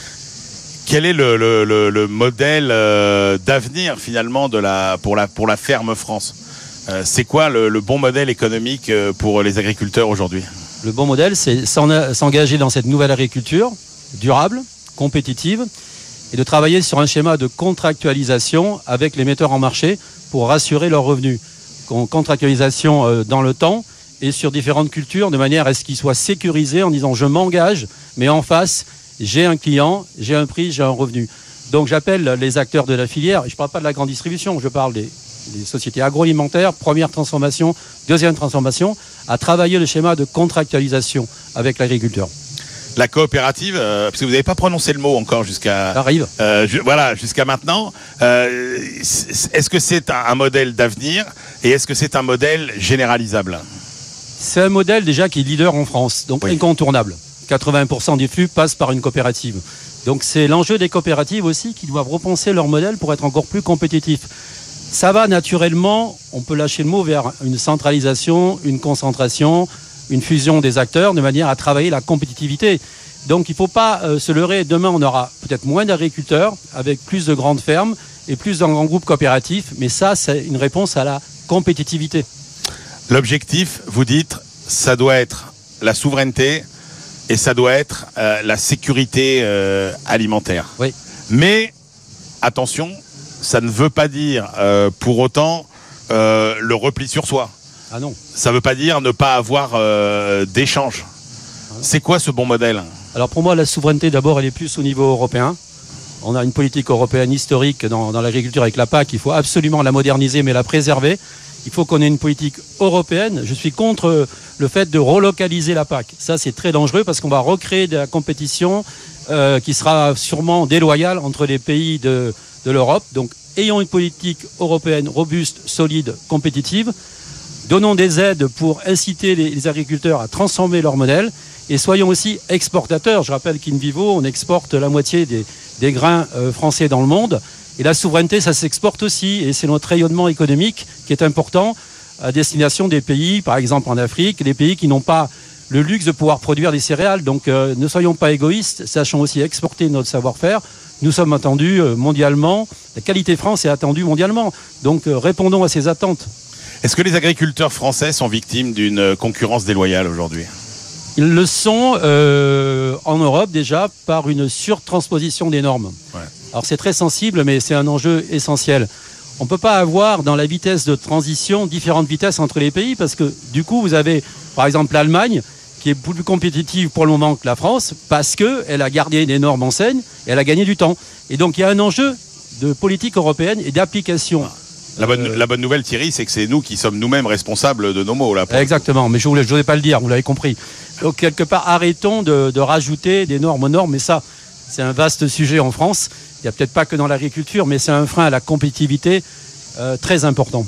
Quel est le, le, le, le modèle euh, d'avenir, finalement, de la, pour, la, pour la ferme France ? euh, C'est quoi le, le bon modèle économique pour les agriculteurs aujourd'hui ? Le bon modèle, c'est s'en, s'engager dans cette nouvelle agriculture durable, compétitive, et de travailler sur un schéma de contractualisation avec les metteurs en marché pour rassurer leurs revenus. Contractualisation dans le temps et sur différentes cultures, de manière à ce qu'ils soient sécurisés en disant je m'engage, mais en face, j'ai un client, j'ai un prix, j'ai un revenu. Donc j'appelle les acteurs de la filière, et je ne parle pas de la grande distribution, je parle des, des sociétés agroalimentaires, première transformation, deuxième transformation, à travailler le schéma de contractualisation avec l'agriculteur. La coopérative, euh, parce que vous n'avez pas prononcé le mot encore jusqu'à... Ça arrive. Euh, je, voilà, jusqu'à maintenant. Euh, est-ce que c'est un, un modèle d'avenir et est-ce que c'est un modèle généralisable ? C'est un modèle déjà qui est leader en France, donc oui. Incontournable. quatre-vingts pour cent des flux passent par une coopérative. Donc c'est l'enjeu des coopératives aussi qui doivent repenser leur modèle pour être encore plus compétitifs. Ça va naturellement, on peut lâcher le mot, vers une centralisation, une concentration, une fusion des acteurs de manière à travailler la compétitivité. Donc il ne faut pas euh, se leurrer. Demain, on aura peut-être moins d'agriculteurs avec plus de grandes fermes et plus de grands groupes coopératifs. Mais ça, c'est une réponse à la compétitivité. L'objectif, vous dites, ça doit être la souveraineté et ça doit être euh, la sécurité euh, alimentaire. Oui. Mais attention, ça ne veut pas dire euh, pour autant euh, le repli sur soi. Ah non. Ça ne veut pas dire ne pas avoir euh, d'échange. C'est quoi ce bon modèle ? Alors pour moi, la souveraineté, d'abord, elle est plus au niveau européen. On a une politique européenne historique dans, dans l'agriculture avec la P A C. Il faut absolument la moderniser, mais la préserver. Il faut qu'on ait une politique européenne. Je suis contre le fait de relocaliser la P A C. Ça, c'est très dangereux parce qu'on va recréer de la compétition euh, qui sera sûrement déloyale entre les pays de, de l'Europe. Donc, ayons une politique européenne robuste, solide, compétitive. Donnons des aides pour inciter les, les agriculteurs à transformer leur modèle et soyons aussi exportateurs. Je rappelle qu'Invivo, on exporte la moitié des, des grains euh, français dans le monde. Et la souveraineté, ça s'exporte aussi. Et c'est notre rayonnement économique qui est important à destination des pays, par exemple en Afrique, des pays qui n'ont pas le luxe de pouvoir produire des céréales. Donc euh, ne soyons pas égoïstes, sachons aussi exporter notre savoir-faire. Nous sommes attendus euh, mondialement. La qualité France est attendue mondialement. Donc euh, répondons à ces attentes. Est-ce que les agriculteurs français sont victimes d'une concurrence déloyale aujourd'hui ? Ils le sont euh, en Europe déjà par une surtransposition des normes. Ouais. Alors c'est très sensible, mais c'est un enjeu essentiel. On ne peut pas avoir dans la vitesse de transition différentes vitesses entre les pays parce que du coup vous avez par exemple l'Allemagne qui est plus compétitive pour le moment que la France parce qu'elle a gardé des normes enseignes et elle a gagné du temps. Et donc il y a un enjeu de politique européenne et d'application. Ah. La bonne, euh... la bonne nouvelle, Thierry, c'est que c'est nous qui sommes nous-mêmes responsables de nos mots. Là, exactement, mais je ne voulais pas le dire, vous l'avez compris. Donc, quelque part, arrêtons de, de rajouter des normes aux normes, mais ça, c'est un vaste sujet en France. Il n'y a peut-être pas que dans l'agriculture, mais c'est un frein à la compétitivité euh, très important.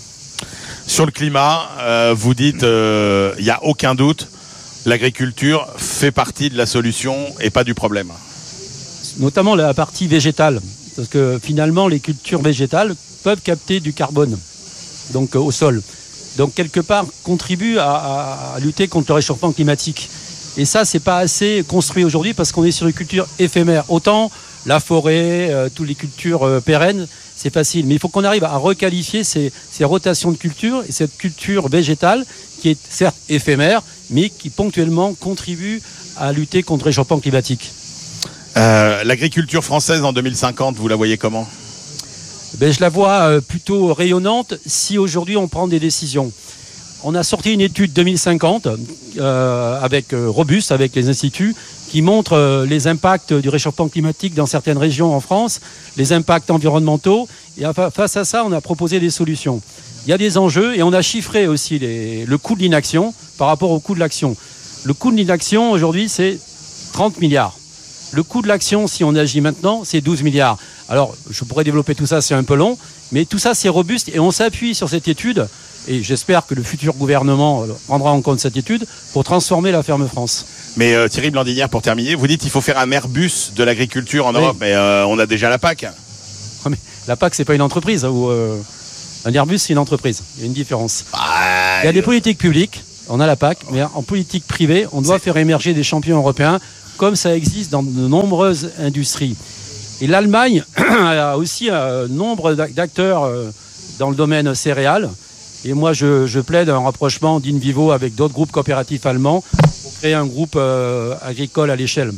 Sur le climat, euh, vous dites, il euh, n'y a aucun doute, l'agriculture fait partie de la solution et pas du problème. Notamment la partie végétale, parce que finalement, les cultures végétales peuvent capter du carbone donc euh, au sol. Donc quelque part contribue à, à, à lutter contre le réchauffement climatique. Et ça, c'est pas assez construit aujourd'hui parce qu'on est sur une culture éphémère. Autant la forêt, euh, toutes les cultures euh, pérennes, c'est facile. Mais il faut qu'on arrive à requalifier ces, ces rotations de culture et cette culture végétale qui est certes éphémère, mais qui ponctuellement contribue à lutter contre le réchauffement climatique. Euh, l'agriculture française en deux mille cinquante, vous la voyez comment ? Ben, je la vois euh, plutôt rayonnante si aujourd'hui on prend des décisions. on a sorti une étude deux mille cinquante euh, avec euh, Robust, avec les instituts, qui montre euh, les impacts du réchauffement climatique dans certaines régions en France, les impacts environnementaux. Et enfin, face à ça, on a proposé des solutions. Il y a des enjeux et on a chiffré aussi les, le coût de l'inaction par rapport au coût de l'action. Le coût de l'inaction aujourd'hui, c'est trente milliards. Le coût de l'action, si on agit maintenant, c'est douze milliards. Alors, je pourrais développer tout ça, c'est un peu long, mais tout ça, c'est robuste et on s'appuie sur cette étude. Et j'espère que le futur gouvernement prendra en compte cette étude pour transformer la ferme France. Mais euh, Thierry Blandinière, pour terminer, vous dites qu'il faut faire un Airbus de l'agriculture en Europe, oui. mais euh, on a déjà la P A C. Mais la P A C, c'est pas une entreprise. Hein, ou, euh, un Airbus, c'est une entreprise. Il y a une différence. Ah, il y a des politiques publiques, on a la P A C, mais en politique privée, on doit c'est... faire émerger des champions européens, comme ça existe dans de nombreuses industries. Et l'Allemagne a aussi un nombre d'acteurs dans le domaine céréales. Et moi, je, je plaide un rapprochement d'Invivo avec d'autres groupes coopératifs allemands pour créer un groupe euh, agricole à l'échelle.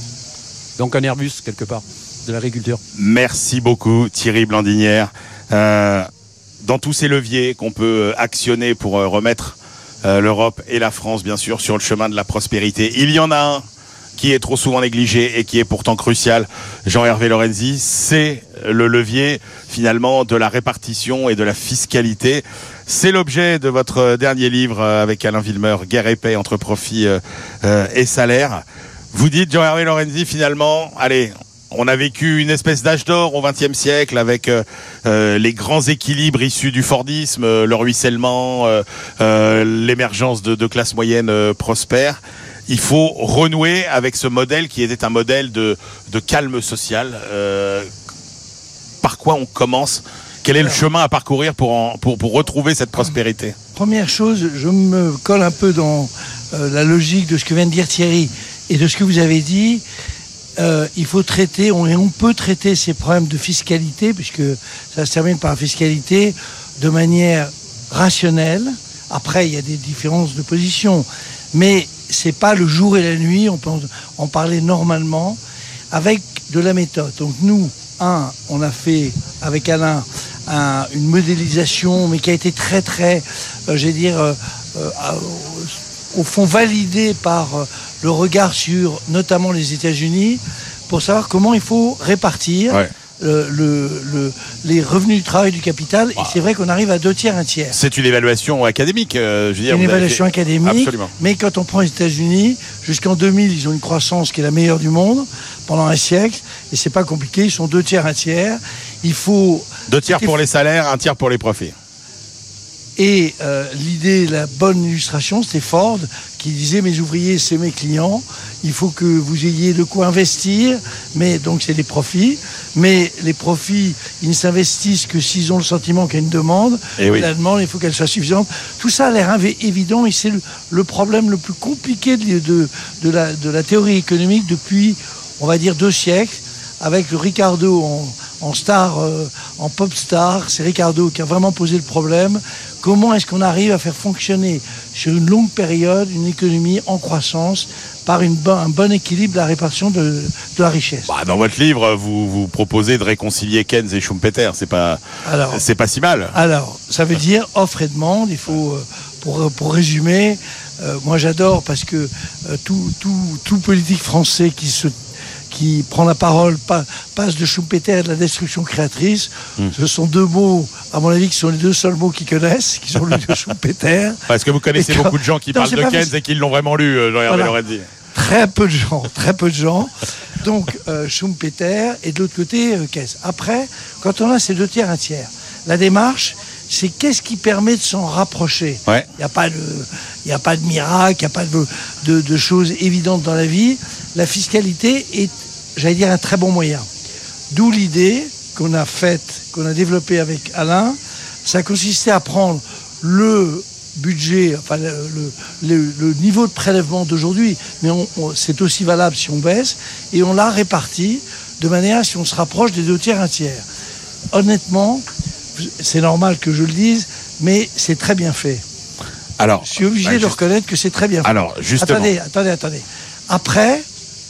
Donc un Airbus, quelque part, de l'agriculture. Merci beaucoup, Thierry Blandinière. Euh, dans tous ces leviers qu'on peut actionner pour euh, remettre euh, l'Europe et la France, bien sûr, sur le chemin de la prospérité, il y en a un qui est trop souvent négligé et qui est pourtant crucial, Jean-Hervé Lorenzi, c'est le levier finalement de la répartition et de la fiscalité. C'est l'objet de votre dernier livre avec Alain Villemeur, Guerre et paix entre profit euh, et salaire. Vous dites, Jean-Hervé Lorenzi, finalement, allez, on a vécu une espèce d'âge d'or au vingtième siècle avec euh, les grands équilibres issus du Fordisme, euh, le ruissellement, euh, euh, l'émergence de, de classes moyennes euh, prospères. Il faut renouer avec ce modèle qui était un modèle de, de calme social. Euh, par quoi on commence ? Quel est Alors, le chemin à parcourir pour, en, pour, pour retrouver cette prospérité ? Première chose, je me colle un peu dans euh, la logique de ce que vient de dire Thierry et de ce que vous avez dit. Euh, il faut traiter, on, et on peut traiter ces problèmes de fiscalité, puisque ça se termine par la fiscalité, de manière rationnelle. Après, il y a des différences de position, mais c'est pas le jour et la nuit, on peut en parler normalement, avec de la méthode. Donc nous, un, on a fait avec Alain un, une modélisation, mais qui a été très très, euh, j'allais dire, euh, euh, au fond validée par euh, le regard sur notamment les États-Unis, pour savoir comment il faut répartir. Ouais. Le, le, le, les revenus du travail du capital, et c'est vrai qu'on arrive à deux tiers, un tiers. C'est une évaluation académique, euh, je veux dire. Une évaluation fait... académique, Absolument. Mais quand on prend les États-Unis, jusqu'en deux mille, ils ont une croissance qui est la meilleure du monde pendant un siècle, et c'est pas compliqué, ils sont deux tiers, un tiers. Il faut deux tiers pour les salaires, un tiers pour les profits. Et euh, l'idée, la bonne illustration, c'était Ford qui disait mes ouvriers, c'est mes clients. Il faut que vous ayez de quoi investir, mais donc c'est des profits. Mais les profits, ils ne s'investissent que s'ils ont le sentiment qu'il y a une demande. Et oui. La demande, il faut qu'elle soit suffisante. Tout ça a l'air évident, et c'est le, le problème le plus compliqué de, de, de, la, de la théorie économique depuis, on va dire, deux siècles, avec le Ricardo en, en star, euh, en pop star. C'est Ricardo qui a vraiment posé le problème. Comment est-ce qu'on arrive à faire fonctionner sur une longue période une économie en croissance par une bon, un bon équilibre de la répartition de, de la richesse. Bah, dans votre livre, vous, vous proposez de réconcilier Keynes et Schumpeter. C'est pas, alors, c'est pas si mal. Alors, ça veut dire offre et demande. Il faut, pour, pour résumer, euh, moi j'adore parce que euh, tout, tout, tout politique français qui se qui prend la parole, passe de Schumpeter et de la destruction créatrice. Mmh. Ce sont deux mots, à mon avis, qui sont les deux seuls mots qu'ils connaissent, qui sont lus de Schumpeter. Parce que vous connaissez quand... beaucoup de gens qui non, parlent de Keynes facile. Et qui l'ont vraiment lu, Jean-Hervé voilà. Lorenzi. Très peu de gens, très peu de gens. Donc, euh, Schumpeter et de l'autre côté, euh, Keynes. Après, quand on a ces deux tiers, un tiers, la démarche, c'est qu'est-ce qui permet de s'en rapprocher. Il ouais. n'y a pas de, il n'y a pas de miracle, il n'y a pas de, de, de choses évidentes dans la vie. La fiscalité est, j'allais dire, un très bon moyen. D'où l'idée qu'on a faite, qu'on a développée avec Alain. Ça consistait à prendre le budget, enfin le, le, le, le niveau de prélèvement d'aujourd'hui, mais on, on, c'est aussi valable si on baisse, et on l'a réparti de manière à ce qu'on se rapproche des deux tiers, un tiers. Honnêtement, c'est normal que je le dise, mais c'est très bien fait. Alors, je suis obligé bah, de juste... reconnaître que c'est très bien fait. Alors, justement. Attendez, attendez, attendez. Après,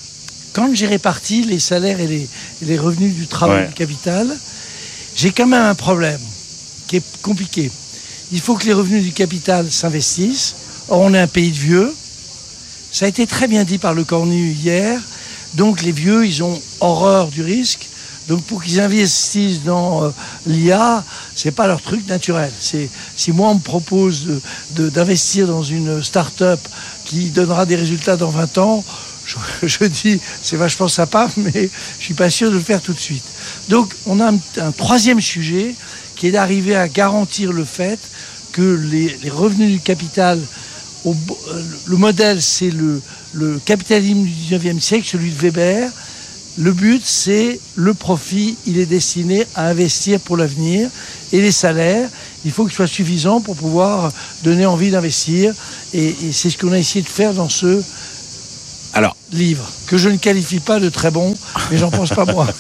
quand j'ai réparti les salaires et les, et les revenus du travail ouais. du capital, j'ai quand même un problème qui est compliqué. Il faut que les revenus du capital s'investissent. Or, on est un pays de vieux. Ça a été très bien dit par Le Cornu hier. Donc, les vieux, ils ont horreur du risque. Donc, pour qu'ils investissent dans euh, l'I A, c'est pas leur truc naturel. C'est, si moi, on me propose de, de, d'investir dans une start-up qui donnera des résultats dans vingt ans, je, je dis, c'est vachement sympa, mais je suis pas sûr de le faire tout de suite. Donc, on a un, un troisième sujet qui est d'arriver à garantir le fait que les, les revenus du capital, au, le modèle, c'est le, le capitalisme du dix-neuvième siècle, celui de Weber. Le but, c'est le profit, il est destiné à investir pour l'avenir. Et les salaires, il faut qu'ils soient suffisants pour pouvoir donner envie d'investir. Et, et c'est ce qu'on a essayé de faire dans ce Alors, livre, que je ne qualifie pas de très bon, mais j'en pense pas moi.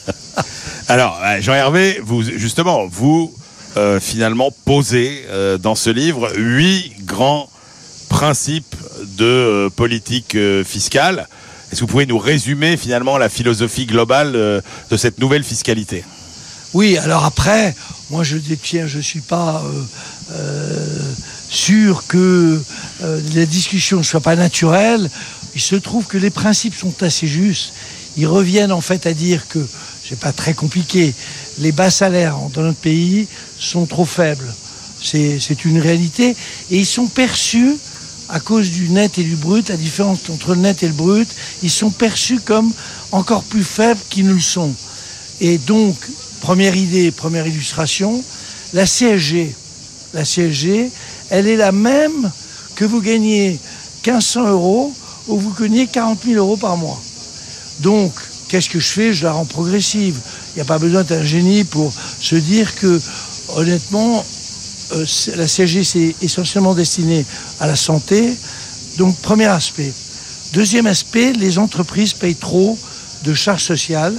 Alors, Jean-Hervé, vous, justement, vous, euh, finalement, posez euh, dans ce livre huit grands principes de euh, politique euh, fiscale. Est-ce que vous pouvez nous résumer finalement la philosophie globale euh, de cette nouvelle fiscalité ? Oui, alors après, moi je détiens, je ne suis pas euh, euh, sûr que euh, la discussion ne soit pas naturelle. Il se trouve que les principes sont assez justes. Ils reviennent en fait à dire que, c'est pas très compliqué, les bas salaires dans notre pays sont trop faibles. C'est, c'est une réalité. Et ils sont perçus, à cause du net et du brut, la différence entre le net et le brut, ils sont perçus comme encore plus faibles qu'ils ne le sont. Et donc, première idée, première illustration, la C S G, la C S G, elle est la même que vous gagnez quinze cents euros ou vous gagnez quarante mille euros par mois. Donc, qu'est-ce que je fais ? Je la rends progressive. Il n'y a pas besoin d'être un génie pour se dire que, honnêtement, Euh, la C S G, c'est essentiellement destiné à la santé. Donc, premier aspect. Deuxième aspect, les entreprises payent trop de charges sociales.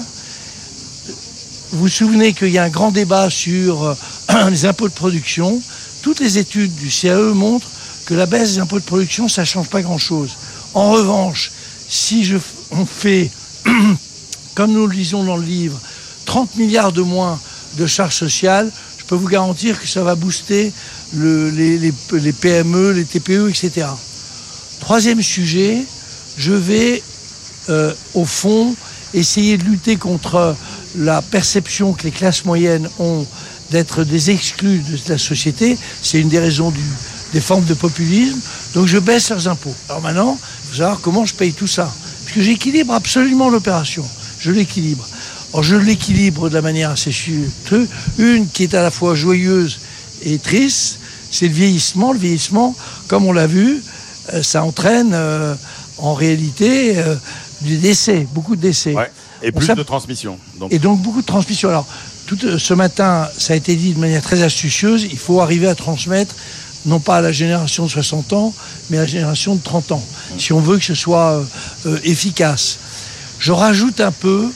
Vous vous souvenez qu'il y a un grand débat sur euh, les impôts de production. Toutes les études du C A E montrent que la baisse des impôts de production, ça ne change pas grand-chose. En revanche, si je, on fait, comme nous le disons dans le livre, trente milliards de moins de charges sociales, je peux vous garantir que ça va booster le, les, les, les P M E, les T P E, et cetera. Troisième sujet, je vais, euh, au fond, essayer de lutter contre la perception que les classes moyennes ont d'être des exclus de la société. C'est une des raisons du, des formes de populisme. Donc je baisse leurs impôts. Alors maintenant, il faut savoir comment je paye tout ça. Parce que j'équilibre absolument l'opération. Je l'équilibre. Alors je l'équilibre de la manière assez chuteuse. Une qui est à la fois joyeuse et triste, c'est le vieillissement. Le vieillissement, comme on l'a vu, euh, ça entraîne euh, en réalité euh, des décès, beaucoup de décès. Ouais. Et plus de transmission. Donc. Et donc beaucoup de transmission. Alors tout, euh, ce matin, ça a été dit de manière très astucieuse, il faut arriver à transmettre non pas à la génération de soixante ans, mais à la génération de trente ans, mmh. si on veut que ce soit euh, euh, efficace. Je rajoute un peu...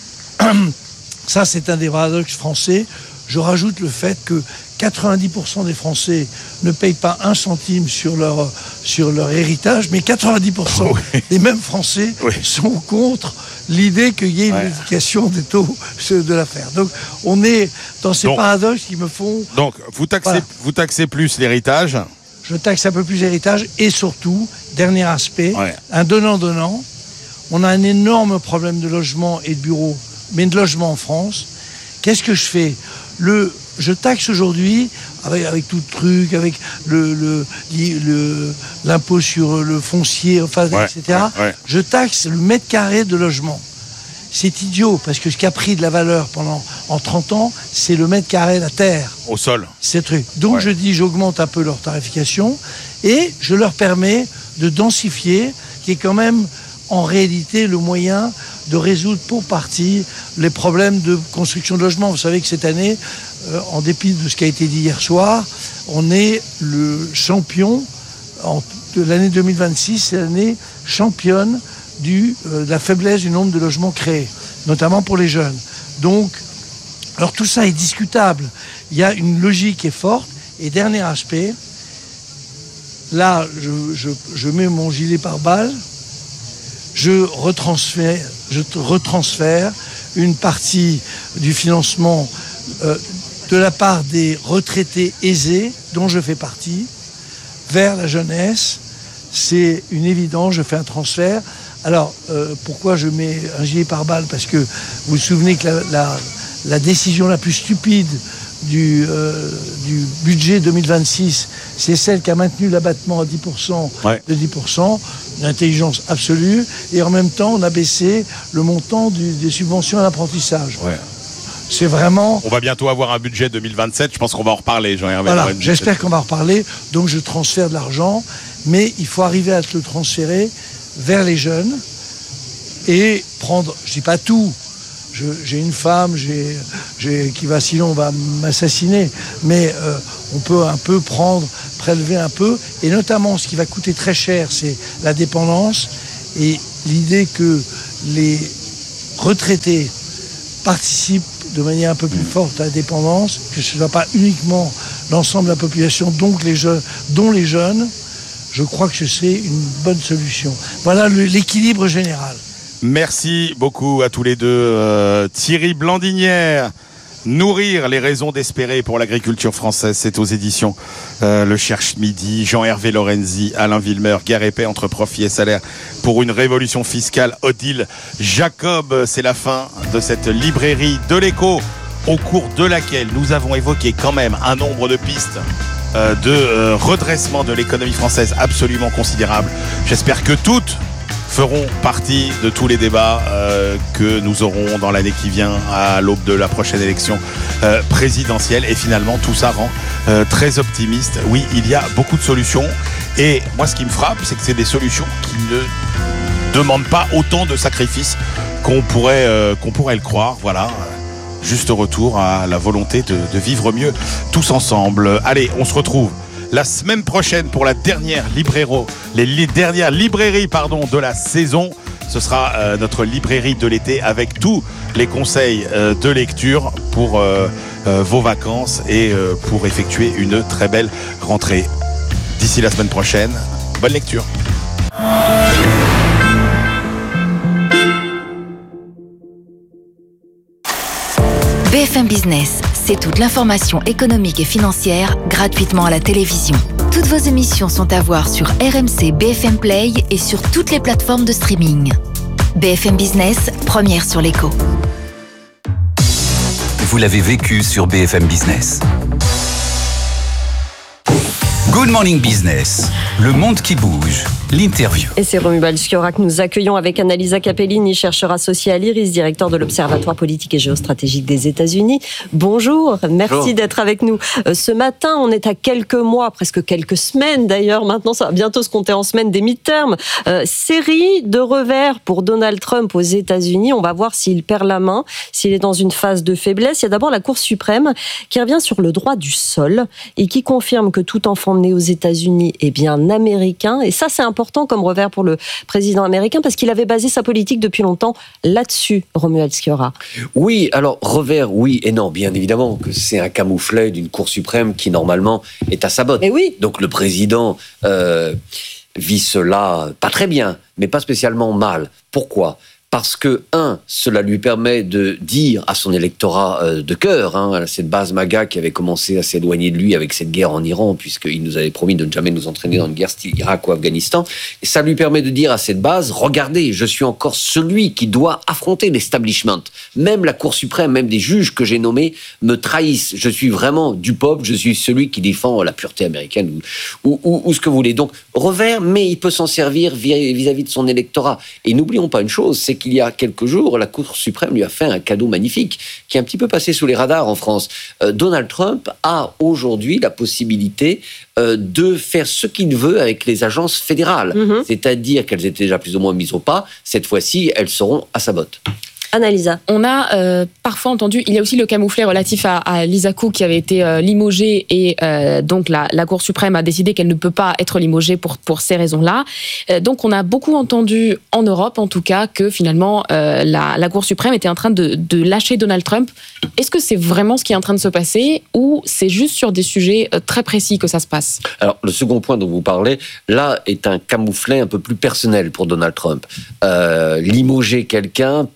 Ça, c'est un des paradoxes français. Je rajoute le fait que quatre-vingt-dix pour cent des Français ne payent pas un centime sur leur, sur leur héritage, mais quatre-vingt-dix pour cent oui. des mêmes Français oui. sont contre l'idée qu'il y ait une ouais. modification des taux de l'affaire. Donc, on est dans ces donc, paradoxes qui me font... Donc, vous taxez, voilà. vous taxez plus l'héritage ? Je taxe un peu plus l'héritage et surtout, dernier aspect, ouais. un donnant-donnant. On a un énorme problème de logement et de bureaux, mais de logement en France. Qu'est-ce que je fais ? Le, je taxe aujourd'hui, avec, avec tout le truc, avec le, le, le, l'impôt sur le foncier, enfin, ouais, et cetera. Ouais, ouais. Je taxe le mètre carré de logement. C'est idiot, parce que ce qui a pris de la valeur pendant en trente ans, c'est le mètre carré, la terre. Au sol. C'est truc. Donc ouais. je dis, j'augmente un peu leur tarification et je leur permets de densifier, qui est quand même en réalité le moyen de résoudre pour partie les problèmes de construction de logements. Vous savez que cette année, euh, en dépit de ce qui a été dit hier soir, on est le champion en, de l'année deux mille vingt-six, c'est l'année championne du, euh, de la faiblesse du nombre de logements créés, notamment pour les jeunes. Donc, alors tout ça est discutable. Il y a une logique qui est forte. Et dernier aspect, là, je, je, je mets mon gilet pare-balles, je retransfère, je retransfère une partie du financement euh, de la part des retraités aisés dont je fais partie, vers la jeunesse. C'est une évidence, je fais un transfert. Alors, euh, pourquoi je mets un gilet pare-balles ? Parce que vous vous souvenez que la, la, la décision la plus stupide du, euh, du budget deux mille vingt-six, c'est celle qui a maintenu l'abattement à dix pour cent ouais. de dix pour cent, une intelligence absolue, et en même temps, on a baissé le montant du, des subventions à l'apprentissage. Ouais. C'est vraiment... On va bientôt avoir un budget deux mille vingt-sept, je pense qu'on va en reparler, Jean-Hervé. Voilà, j'espère qu'on va en reparler, donc je transfère de l'argent, mais il faut arriver à le transférer vers les jeunes et prendre, je dis pas tout, je, j'ai une femme j'ai, j'ai, qui va sinon va m'assassiner, mais euh, on peut un peu prendre, prélever un peu, et notamment ce qui va coûter très cher, c'est la dépendance et l'idée que les retraités participent de manière un peu plus forte à la dépendance, que ce ne soit pas uniquement l'ensemble de la population, donc les jeunes, dont les jeunes. Je crois que ce serait une bonne solution. Voilà le, l'équilibre général. Merci beaucoup à tous les deux. Euh, Thierry Blandinière, Nourrir les raisons d'espérer pour l'agriculture française, c'est aux éditions euh, Le Cherche Midi. Jean-Hervé Lorenzi, Alain Villemeur, Guerre et paix entre profit et salaire pour une révolution fiscale. Odile Jacob, c'est la fin de cette librairie de l'écho, au cours de laquelle nous avons évoqué quand même un nombre de pistes Euh, de euh, redressement de l'économie française absolument considérable. J'espère que toutes feront partie de tous les débats euh, que nous aurons dans l'année qui vient à l'aube de la prochaine élection euh, présidentielle. Et finalement, tout ça rend euh, très optimiste. Oui, il y a beaucoup de solutions. Et moi, ce qui me frappe, c'est que c'est des solutions qui ne demandent pas autant de sacrifices qu'on pourrait, euh, qu'on pourrait le croire. Voilà. Juste retour à la volonté de, de vivre mieux tous ensemble. Allez, on se retrouve la semaine prochaine pour la dernière libréro, les, les dernières librairies pardon, de la saison. Ce sera euh, notre librairie de l'été avec tous les conseils euh, de lecture pour euh, euh, vos vacances et euh, pour effectuer une très belle rentrée. D'ici la semaine prochaine, bonne lecture. B F M Business, c'est toute l'information économique et financière gratuitement à la télévision. Toutes vos émissions sont à voir sur R M C B F M Play et sur toutes les plateformes de streaming. B F M Business, première sur l'écho. Vous l'avez vécu sur B F M Business. Good Morning Business, le monde qui bouge, l'interview. Et c'est Romuald Schiora que nous accueillons avec Annalisa Capellini, chercheur associé à l'IRIS, directeur de l'Observatoire politique et géostratégique des États-Unis. Bonjour, merci Bonjour. D'être avec nous. Ce matin, on est à quelques mois, presque quelques semaines d'ailleurs, maintenant ça va bientôt se compter en semaines des midterms. Euh, série de revers pour Donald Trump aux États-Unis. On va voir s'il perd la main, s'il est dans une phase de faiblesse. Il y a d'abord la Cour suprême qui revient sur le droit du sol et qui confirme que tout enfant né aux États-Unis est bien américain. Et ça, c'est important comme revers pour le président américain parce qu'il avait basé sa politique depuis longtemps là-dessus, Romuald Schiora. Oui, alors revers, oui et non. Bien évidemment que c'est un camouflet d'une Cour suprême qui, normalement, est à sa botte. Et oui. Donc le président euh, vit cela pas très bien, mais pas spécialement mal. Pourquoi ? Parce que, un, cela lui permet de dire à son électorat euh, de cœur, hein, cette base MAGA qui avait commencé à s'éloigner de lui avec cette guerre en Iran, puisqu'il nous avait promis de ne jamais nous entraîner dans une guerre style Irak ou Afghanistan, et ça lui permet de dire à cette base, regardez, je suis encore celui qui doit affronter l'establishment. Même la Cour suprême, même des juges que j'ai nommés me trahissent. Je suis vraiment du peuple, je suis celui qui défend la pureté américaine ou, ou, ou ce que vous voulez. Donc, revers, mais il peut s'en servir vis-à-vis de son électorat. Et n'oublions pas une chose, c'est qu'il y a quelques jours, la Cour suprême lui a fait un cadeau magnifique qui est un petit peu passé sous les radars en France. Euh, Donald Trump a aujourd'hui la possibilité euh, de faire ce qu'il veut avec les agences fédérales. Mmh. C'est-à-dire qu'elles étaient déjà plus ou moins mises au pas. Cette fois-ci, elles seront à sa botte. Annalisa. On a euh, parfois entendu, il y a aussi le camouflet relatif à, à Lisa Cook qui avait été euh, limogée et euh, donc la, la Cour suprême a décidé qu'elle ne peut pas être limogée pour, pour ces raisons-là. Euh, donc on a beaucoup entendu, en Europe en tout cas, que finalement euh, la, la Cour suprême était en train de, de lâcher Donald Trump. Est-ce que c'est vraiment ce qui est en train de se passer ou c'est juste sur des sujets euh, très précis que ça se passe ? Alors le second point dont vous parlez, là est un camouflet un peu plus personnel pour Donald Trump. Euh, limoger quelqu'un, pour lui,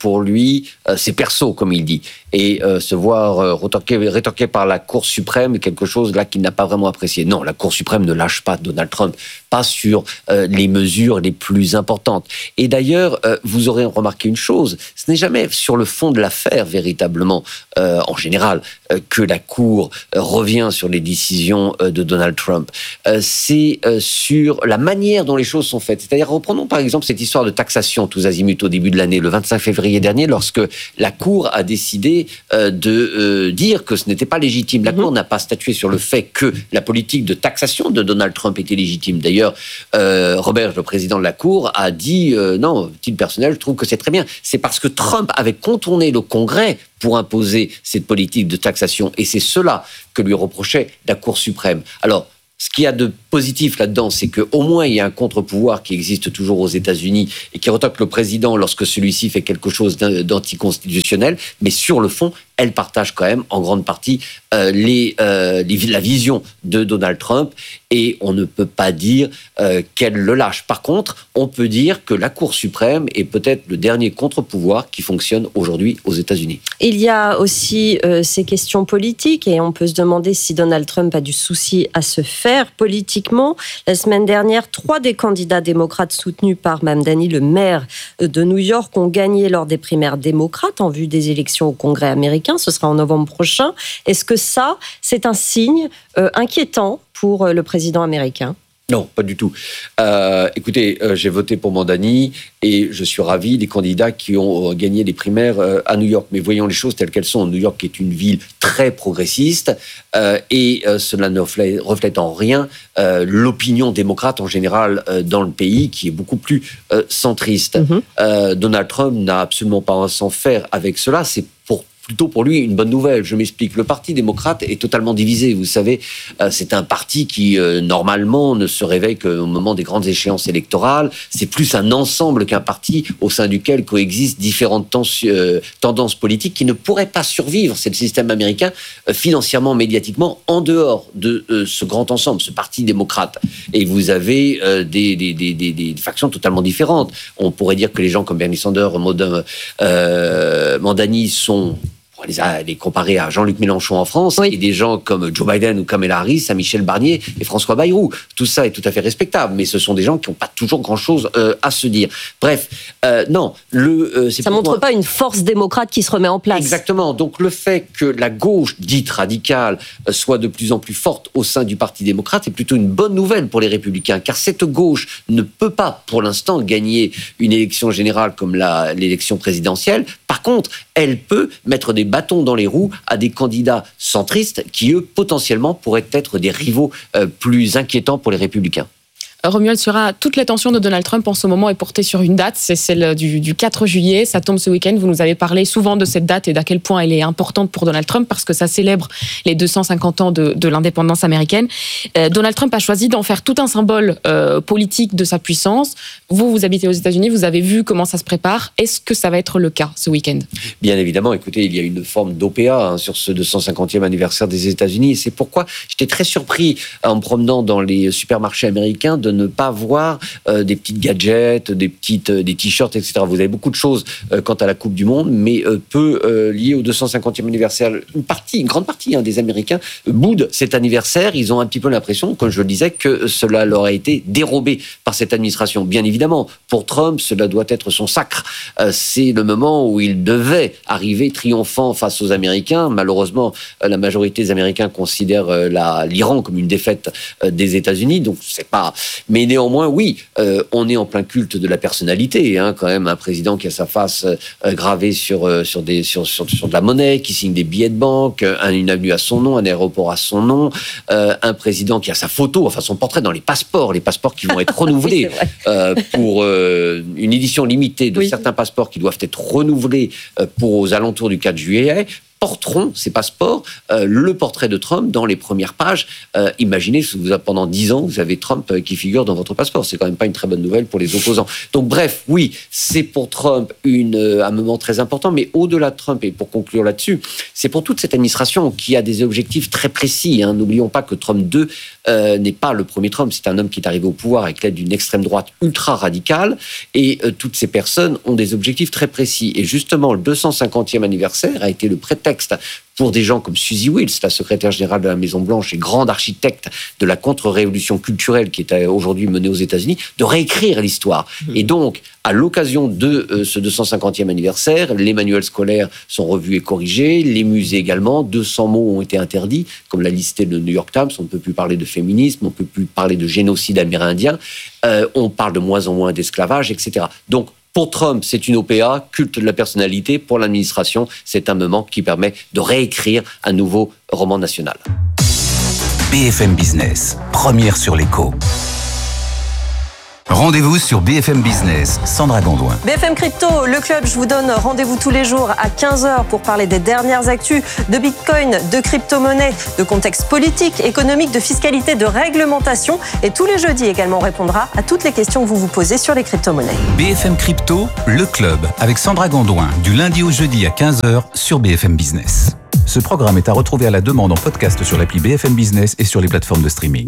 lui, euh, c'est perso, comme il dit. Et euh, se voir euh, rétorqué, rétorqué par la Cour suprême, quelque chose là qu'il n'a pas vraiment apprécié. Non, la Cour suprême ne lâche pas Donald Trump, pas sur euh, les mesures les plus importantes. Et d'ailleurs, euh, vous aurez remarqué une chose, ce n'est jamais sur le fond de l'affaire, véritablement, euh, en général, euh, que la Cour euh, revient sur les décisions euh, de Donald Trump. Euh, c'est euh, sur la manière dont les choses sont faites. C'est-à-dire, reprenons par exemple cette histoire de taxation tous azimuts au début de l'année, le vingt-cinq février dernier, lorsque la Cour a décidé euh, de euh, dire que ce n'était pas légitime. La Cour n'a pas statué sur le fait que la politique de taxation de Donald Trump était légitime. D'ailleurs, euh, Robert, le président de la Cour, a dit euh, non, titre personnel, je trouve que c'est très bien. C'est parce que Trump avait contourné le Congrès pour imposer cette politique de taxation. Et c'est cela que lui reprochait la Cour suprême. Alors, ce qu'il y a de positif là-dedans, c'est qu'au moins il y a un contre-pouvoir qui existe toujours aux États-Unis et qui retoque le président lorsque celui-ci fait quelque chose d'anticonstitutionnel. Mais sur le fond, elle partage quand même en grande partie euh, les, euh, les, la vision de Donald Trump et on ne peut pas dire euh, qu'elle le lâche. Par contre, on peut dire que la Cour suprême est peut-être le dernier contre-pouvoir qui fonctionne aujourd'hui aux États-Unis. Il y a aussi euh, ces questions politiques et on peut se demander si Donald Trump a du souci à se faire politiquement. La semaine dernière, trois des candidats démocrates soutenus par Mamdani, le maire de New York, ont gagné lors des primaires démocrates en vue des élections au Congrès américain. Ce sera en novembre prochain. Est-ce que ça, c'est un signe euh, inquiétant pour euh, le président américain ? Non, pas du tout. Euh, écoutez, euh, j'ai voté pour Mamdani et je suis ravi des candidats qui ont euh, gagné les primaires euh, à New York. Mais voyons les choses telles qu'elles sont. New York est une ville très progressiste euh, et euh, cela ne reflète, reflète en rien euh, l'opinion démocrate en général euh, dans le pays qui est beaucoup plus euh, centriste. Mm-hmm. euh, Donald Trump n'a absolument pas à s'en faire avec cela. C'est pour plutôt pour lui une bonne nouvelle. Je m'explique. Le Parti démocrate est totalement divisé. Vous savez, euh, c'est un parti qui, euh, normalement, ne se réveille qu'au moment des grandes échéances électorales. C'est plus un ensemble qu'un parti au sein duquel coexistent différentes tens- euh, tendances politiques qui ne pourraient pas survivre. C'est le système américain, euh, financièrement, médiatiquement, en dehors de euh, ce grand ensemble, ce Parti démocrate. Et vous avez euh, des, des, des, des, des factions totalement différentes. On pourrait dire que les gens comme Bernie Sanders, Maudin, euh, Mamdani sont... Les, les comparer à Jean-Luc Mélenchon en France, oui. Et des gens comme Joe Biden ou Kamala Harris, à Michel Barnier et François Bayrou. Tout ça est tout à fait respectable, mais ce sont des gens qui n'ont pas toujours grand-chose euh, à se dire. Bref, euh, non. Le, euh, c'est ça ne montre moi... pas une force démocrate qui se remet en place. Exactement. Donc le fait que la gauche dite radicale euh, soit de plus en plus forte au sein du Parti démocrate est plutôt une bonne nouvelle pour les Républicains, car cette gauche ne peut pas, pour l'instant, gagner une élection générale comme la, l'élection présidentielle. Par contre, elle peut mettre des bâtons dans les roues à des candidats centristes qui, eux, potentiellement, pourraient être des rivaux euh, plus inquiétants pour les Républicains. Romuald Surat, toute l'attention de Donald Trump en ce moment est portée sur une date, c'est celle du, du quatre juillet, ça tombe ce week-end. Vous nous avez parlé souvent de cette date et d'à quel point elle est importante pour Donald Trump parce que ça célèbre les deux cent cinquante ans de, de l'indépendance américaine. Euh, Donald Trump a choisi d'en faire tout un symbole euh, politique de sa puissance. Vous, vous habitez aux États-Unis, vous avez vu comment ça se prépare. Est-ce que ça va être le cas ce week-end ? Bien évidemment, écoutez, il y a une forme d'O P A hein, sur ce deux cent cinquantième anniversaire des États-Unis et c'est pourquoi j'étais très surpris en me promenant dans les supermarchés américains de ne pas voir euh, des petites gadgets, des petites, euh, des t-shirts, et cetera. Vous avez beaucoup de choses euh, quant à la Coupe du Monde, mais euh, peu euh, liées au deux cent cinquantième anniversaire. Une partie, une grande partie hein, des Américains euh, boudent cet anniversaire. Ils ont un petit peu l'impression, comme je le disais, que cela leur a été dérobé par cette administration. Bien évidemment, pour Trump, cela doit être son sacre. Euh, c'est le moment où il devait arriver triomphant face aux Américains. Malheureusement, euh, la majorité des Américains considèrent euh, la, l'Iran comme une défaite euh, des États-Unis, donc c'est pas. Mais néanmoins, oui, euh, on est en plein culte de la personnalité, hein, quand même, un président qui a sa face euh, gravée sur, euh, sur, des, sur, sur, sur de la monnaie, qui signe des billets de banque, un, une avenue à son nom, un aéroport à son nom, euh, un président qui a sa photo, enfin son portrait dans les passeports, les passeports qui vont être renouvelés oui, euh, pour euh, une édition limitée de oui. certains passeports qui doivent être renouvelés euh, pour aux alentours du quatre juillet. porteront, ces passeports, euh, le portrait de Trump dans les premières pages. Euh, imaginez, vous avez, pendant dix ans, vous avez Trump qui figure dans votre passeport. C'est quand même pas une très bonne nouvelle pour les opposants. Donc bref, oui, c'est pour Trump une, un moment très important, mais au-delà de Trump, et pour conclure là-dessus, c'est pour toute cette administration qui a des objectifs très précis. Hein. N'oublions pas que Trump deux euh, n'est pas le premier Trump, c'est un homme qui est arrivé au pouvoir avec l'aide d'une extrême droite ultra radicale, et euh, toutes ces personnes ont des objectifs très précis. Et justement, le deux cent cinquantième anniversaire a été le prétexte pour des gens comme Suzy Wills, la secrétaire générale de la Maison-Blanche et grande architecte de la contre-révolution culturelle qui est aujourd'hui menée aux États-Unis, de réécrire l'histoire. Mmh. Et donc, à l'occasion de euh, ce deux cent cinquantième anniversaire, les manuels scolaires sont revus et corrigés, les musées également, deux cents mots ont été interdits, comme l'a listé le New York Times, on ne peut plus parler de féminisme, on ne peut plus parler de génocide amérindien, euh, on parle de moins en moins d'esclavage, et cetera. Donc, pour Trump, c'est une O P A, culte de la personnalité. Pour l'administration, c'est un moment qui permet de réécrire un nouveau roman national. B F M Business, première sur l'écho. Rendez-vous sur B F M Business, Sandra Gondouin. B F M Crypto, le club, je vous donne rendez-vous tous les jours à quinze heures pour parler des dernières actus de Bitcoin, de crypto-monnaie, de contexte politique, économique, de fiscalité, de réglementation. Et tous les jeudis également, on répondra à toutes les questions que vous vous posez sur les crypto-monnaies. B F M Crypto, le club, avec Sandra Gondouin, du lundi au jeudi à quinze heures sur B F M Business. Ce programme est à retrouver à la demande en podcast sur l'appli B F M Business et sur les plateformes de streaming.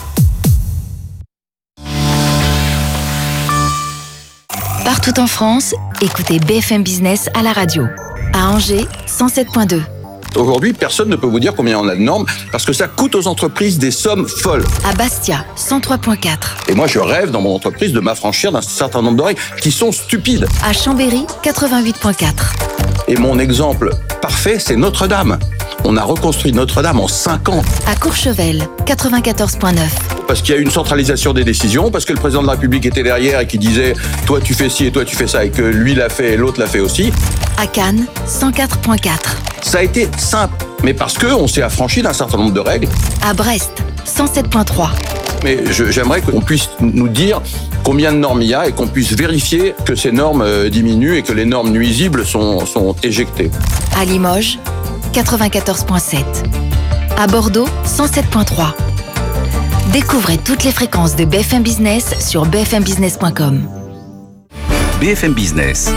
Partout en France, écoutez B F M Business à la radio. À Angers, cent sept virgule deux. Aujourd'hui, personne ne peut vous dire combien on a de normes parce que ça coûte aux entreprises des sommes folles. À Bastia, cent trois virgule quatre. Et moi, je rêve dans mon entreprise de m'affranchir d'un certain nombre de règles qui sont stupides. À Chambéry, quatre-vingt-huit virgule quatre. Et mon exemple parfait, c'est Notre-Dame. On a reconstruit Notre-Dame en cinq ans. À Courchevel, quatre-vingt-quatorze virgule neuf. Parce qu'il y a eu une centralisation des décisions, parce que le président de la République était derrière et qui disait « toi tu fais ci et toi tu fais ça » et que lui l'a fait et l'autre l'a fait aussi. À Cannes, cent quatre virgule quatre. Ça a été simple, mais parce qu'on s'est affranchi d'un certain nombre de règles. À Brest, cent sept virgule trois. Mais je, j'aimerais qu'on puisse nous dire combien de normes il y a et qu'on puisse vérifier que ces normes euh, diminuent et que les normes nuisibles sont, sont éjectées. À Limoges, quatre-vingt-quatorze virgule sept. À Bordeaux, cent sept virgule trois. Découvrez toutes les fréquences de B F M Business sur b f m business point com. B F M Business.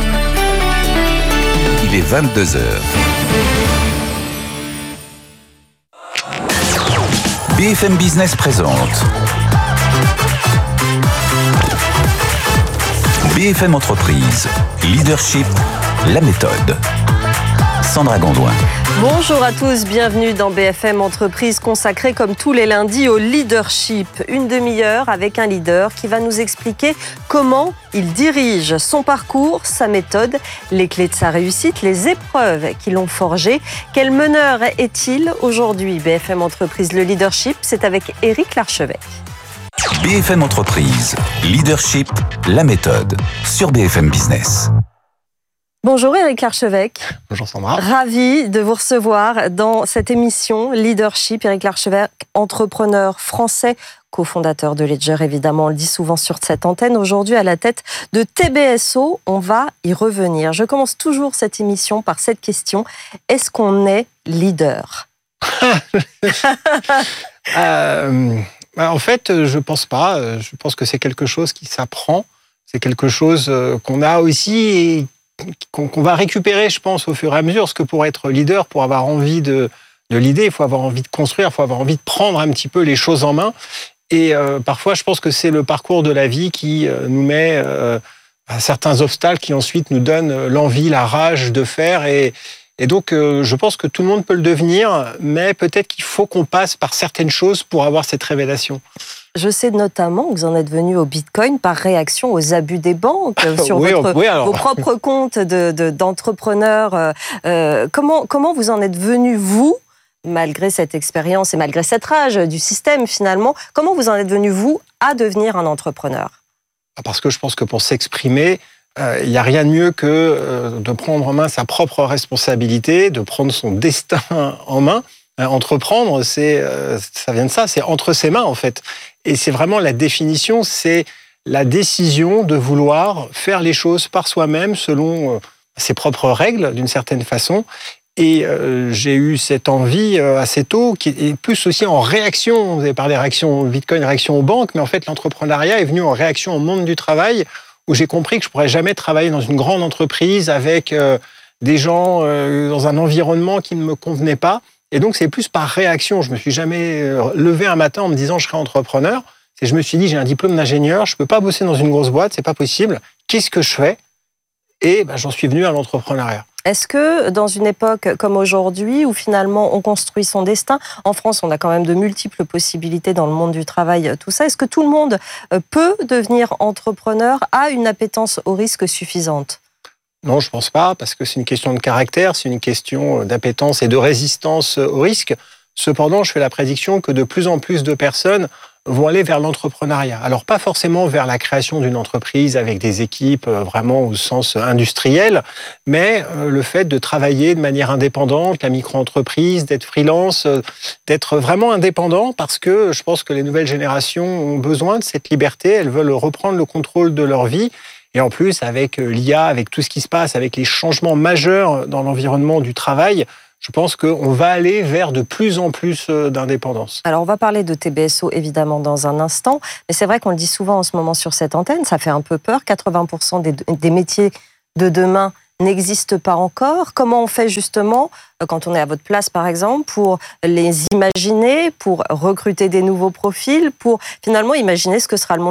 Il est vingt-deux heures. B F M Business présente B F M Entreprise, Leadership, la méthode. Sandra Gondouin. Bonjour à tous, bienvenue dans B F M Entreprise consacrée comme tous les lundis au leadership. Une demi-heure avec un leader qui va nous expliquer comment il dirige son parcours, sa méthode, les clés de sa réussite, les épreuves qui l'ont forgé. Quel meneur est-il aujourd'hui? B F M Entreprise, le leadership, c'est avec Éric Larchevêque. B F M Entreprise, Leadership, la méthode, sur B F M Business. Bonjour Éric Larchevêque. Bonjour Sandra. Ravi de vous recevoir dans cette émission Leadership. Éric Larchevêque, entrepreneur français, cofondateur de Ledger, évidemment, on le dit souvent sur cette antenne. Aujourd'hui, à la tête de T B S O, on va y revenir. Je commence toujours cette émission par cette question. Est-ce qu'on est leader? euh, En fait, je pense pas. Je pense que c'est quelque chose qui s'apprend. C'est quelque chose qu'on a aussi et qu'on va récupérer, je pense, au fur et à mesure. Parce que pour être leader, pour avoir envie de, de leader, il faut avoir envie de construire, il faut avoir envie de prendre un petit peu les choses en main. Et euh, parfois, je pense que c'est le parcours de la vie qui euh, nous met euh, à certains obstacles qui ensuite nous donnent l'envie, la rage de faire. Et, et donc, euh, je pense que tout le monde peut le devenir, mais peut-être qu'il faut qu'on passe par certaines choses pour avoir cette révélation. Je sais notamment que vous en êtes venu au Bitcoin par réaction aux abus des banques sur oui, votre, oui, alors... vos propres comptes de, de, d'entrepreneurs. Euh, comment, comment vous en êtes venu, vous, malgré cette expérience et malgré cette rage du système finalement, comment vous en êtes venu, vous, à devenir un entrepreneur? Parce que je pense que pour s'exprimer, euh, il n'y a rien de mieux que euh, de prendre en main sa propre responsabilité, de prendre son destin en main. Euh, entreprendre, c'est, euh, ça vient de ça, c'est entre ses mains en fait. Et c'est vraiment la définition, c'est la décision de vouloir faire les choses par soi-même selon euh, ses propres règles d'une certaine façon. Et euh, j'ai eu cette envie euh, assez tôt, qui est plus aussi en réaction. Vous avez parlé de réaction au Bitcoin, réaction aux banques, mais en fait, l'entrepreneuriat est venu en réaction au monde du travail, où j'ai compris que je ne pourrais jamais travailler dans une grande entreprise avec euh, des gens euh, dans un environnement qui ne me convenait pas. Et donc, c'est plus par réaction. Je ne me suis jamais euh, levé un matin en me disant « je serai entrepreneur ». Et je me suis dit « j'ai un diplôme d'ingénieur, je ne peux pas bosser dans une grosse boîte, ce n'est pas possible. Qu'est-ce que je fais ?» Et ben, j'en suis venu à l'entrepreneuriat. Est-ce que dans une époque comme aujourd'hui, où finalement on construit son destin, en France on a quand même de multiples possibilités dans le monde du travail, tout ça, est-ce que tout le monde peut devenir entrepreneur, a une appétence au risque suffisante ? Non, je ne pense pas, parce que c'est une question de caractère, c'est une question d'appétence et de résistance au risque. Cependant, je fais la prédiction que de plus en plus de personnes vont aller vers l'entrepreneuriat. Alors, pas forcément vers la création d'une entreprise avec des équipes vraiment au sens industriel, mais le fait de travailler de manière indépendante, la micro-entreprise, d'être freelance, d'être vraiment indépendant, parce que je pense que les nouvelles générations ont besoin de cette liberté, elles veulent reprendre le contrôle de leur vie. Et en plus, avec l'I A, avec tout ce qui se passe, avec les changements majeurs dans l'environnement du travail, je pense qu'on va aller vers de plus en plus d'indépendance. Alors, on va parler de T B S O, évidemment, dans un instant. Mais c'est vrai qu'on le dit souvent en ce moment sur cette antenne, ça fait un peu peur. quatre-vingts pour cent des, des métiers de demain n'existent pas encore. Comment on fait, justement, quand on est à votre place, par exemple, pour les imaginer, pour recruter des nouveaux profils, pour finalement imaginer ce que sera le monde du travail ?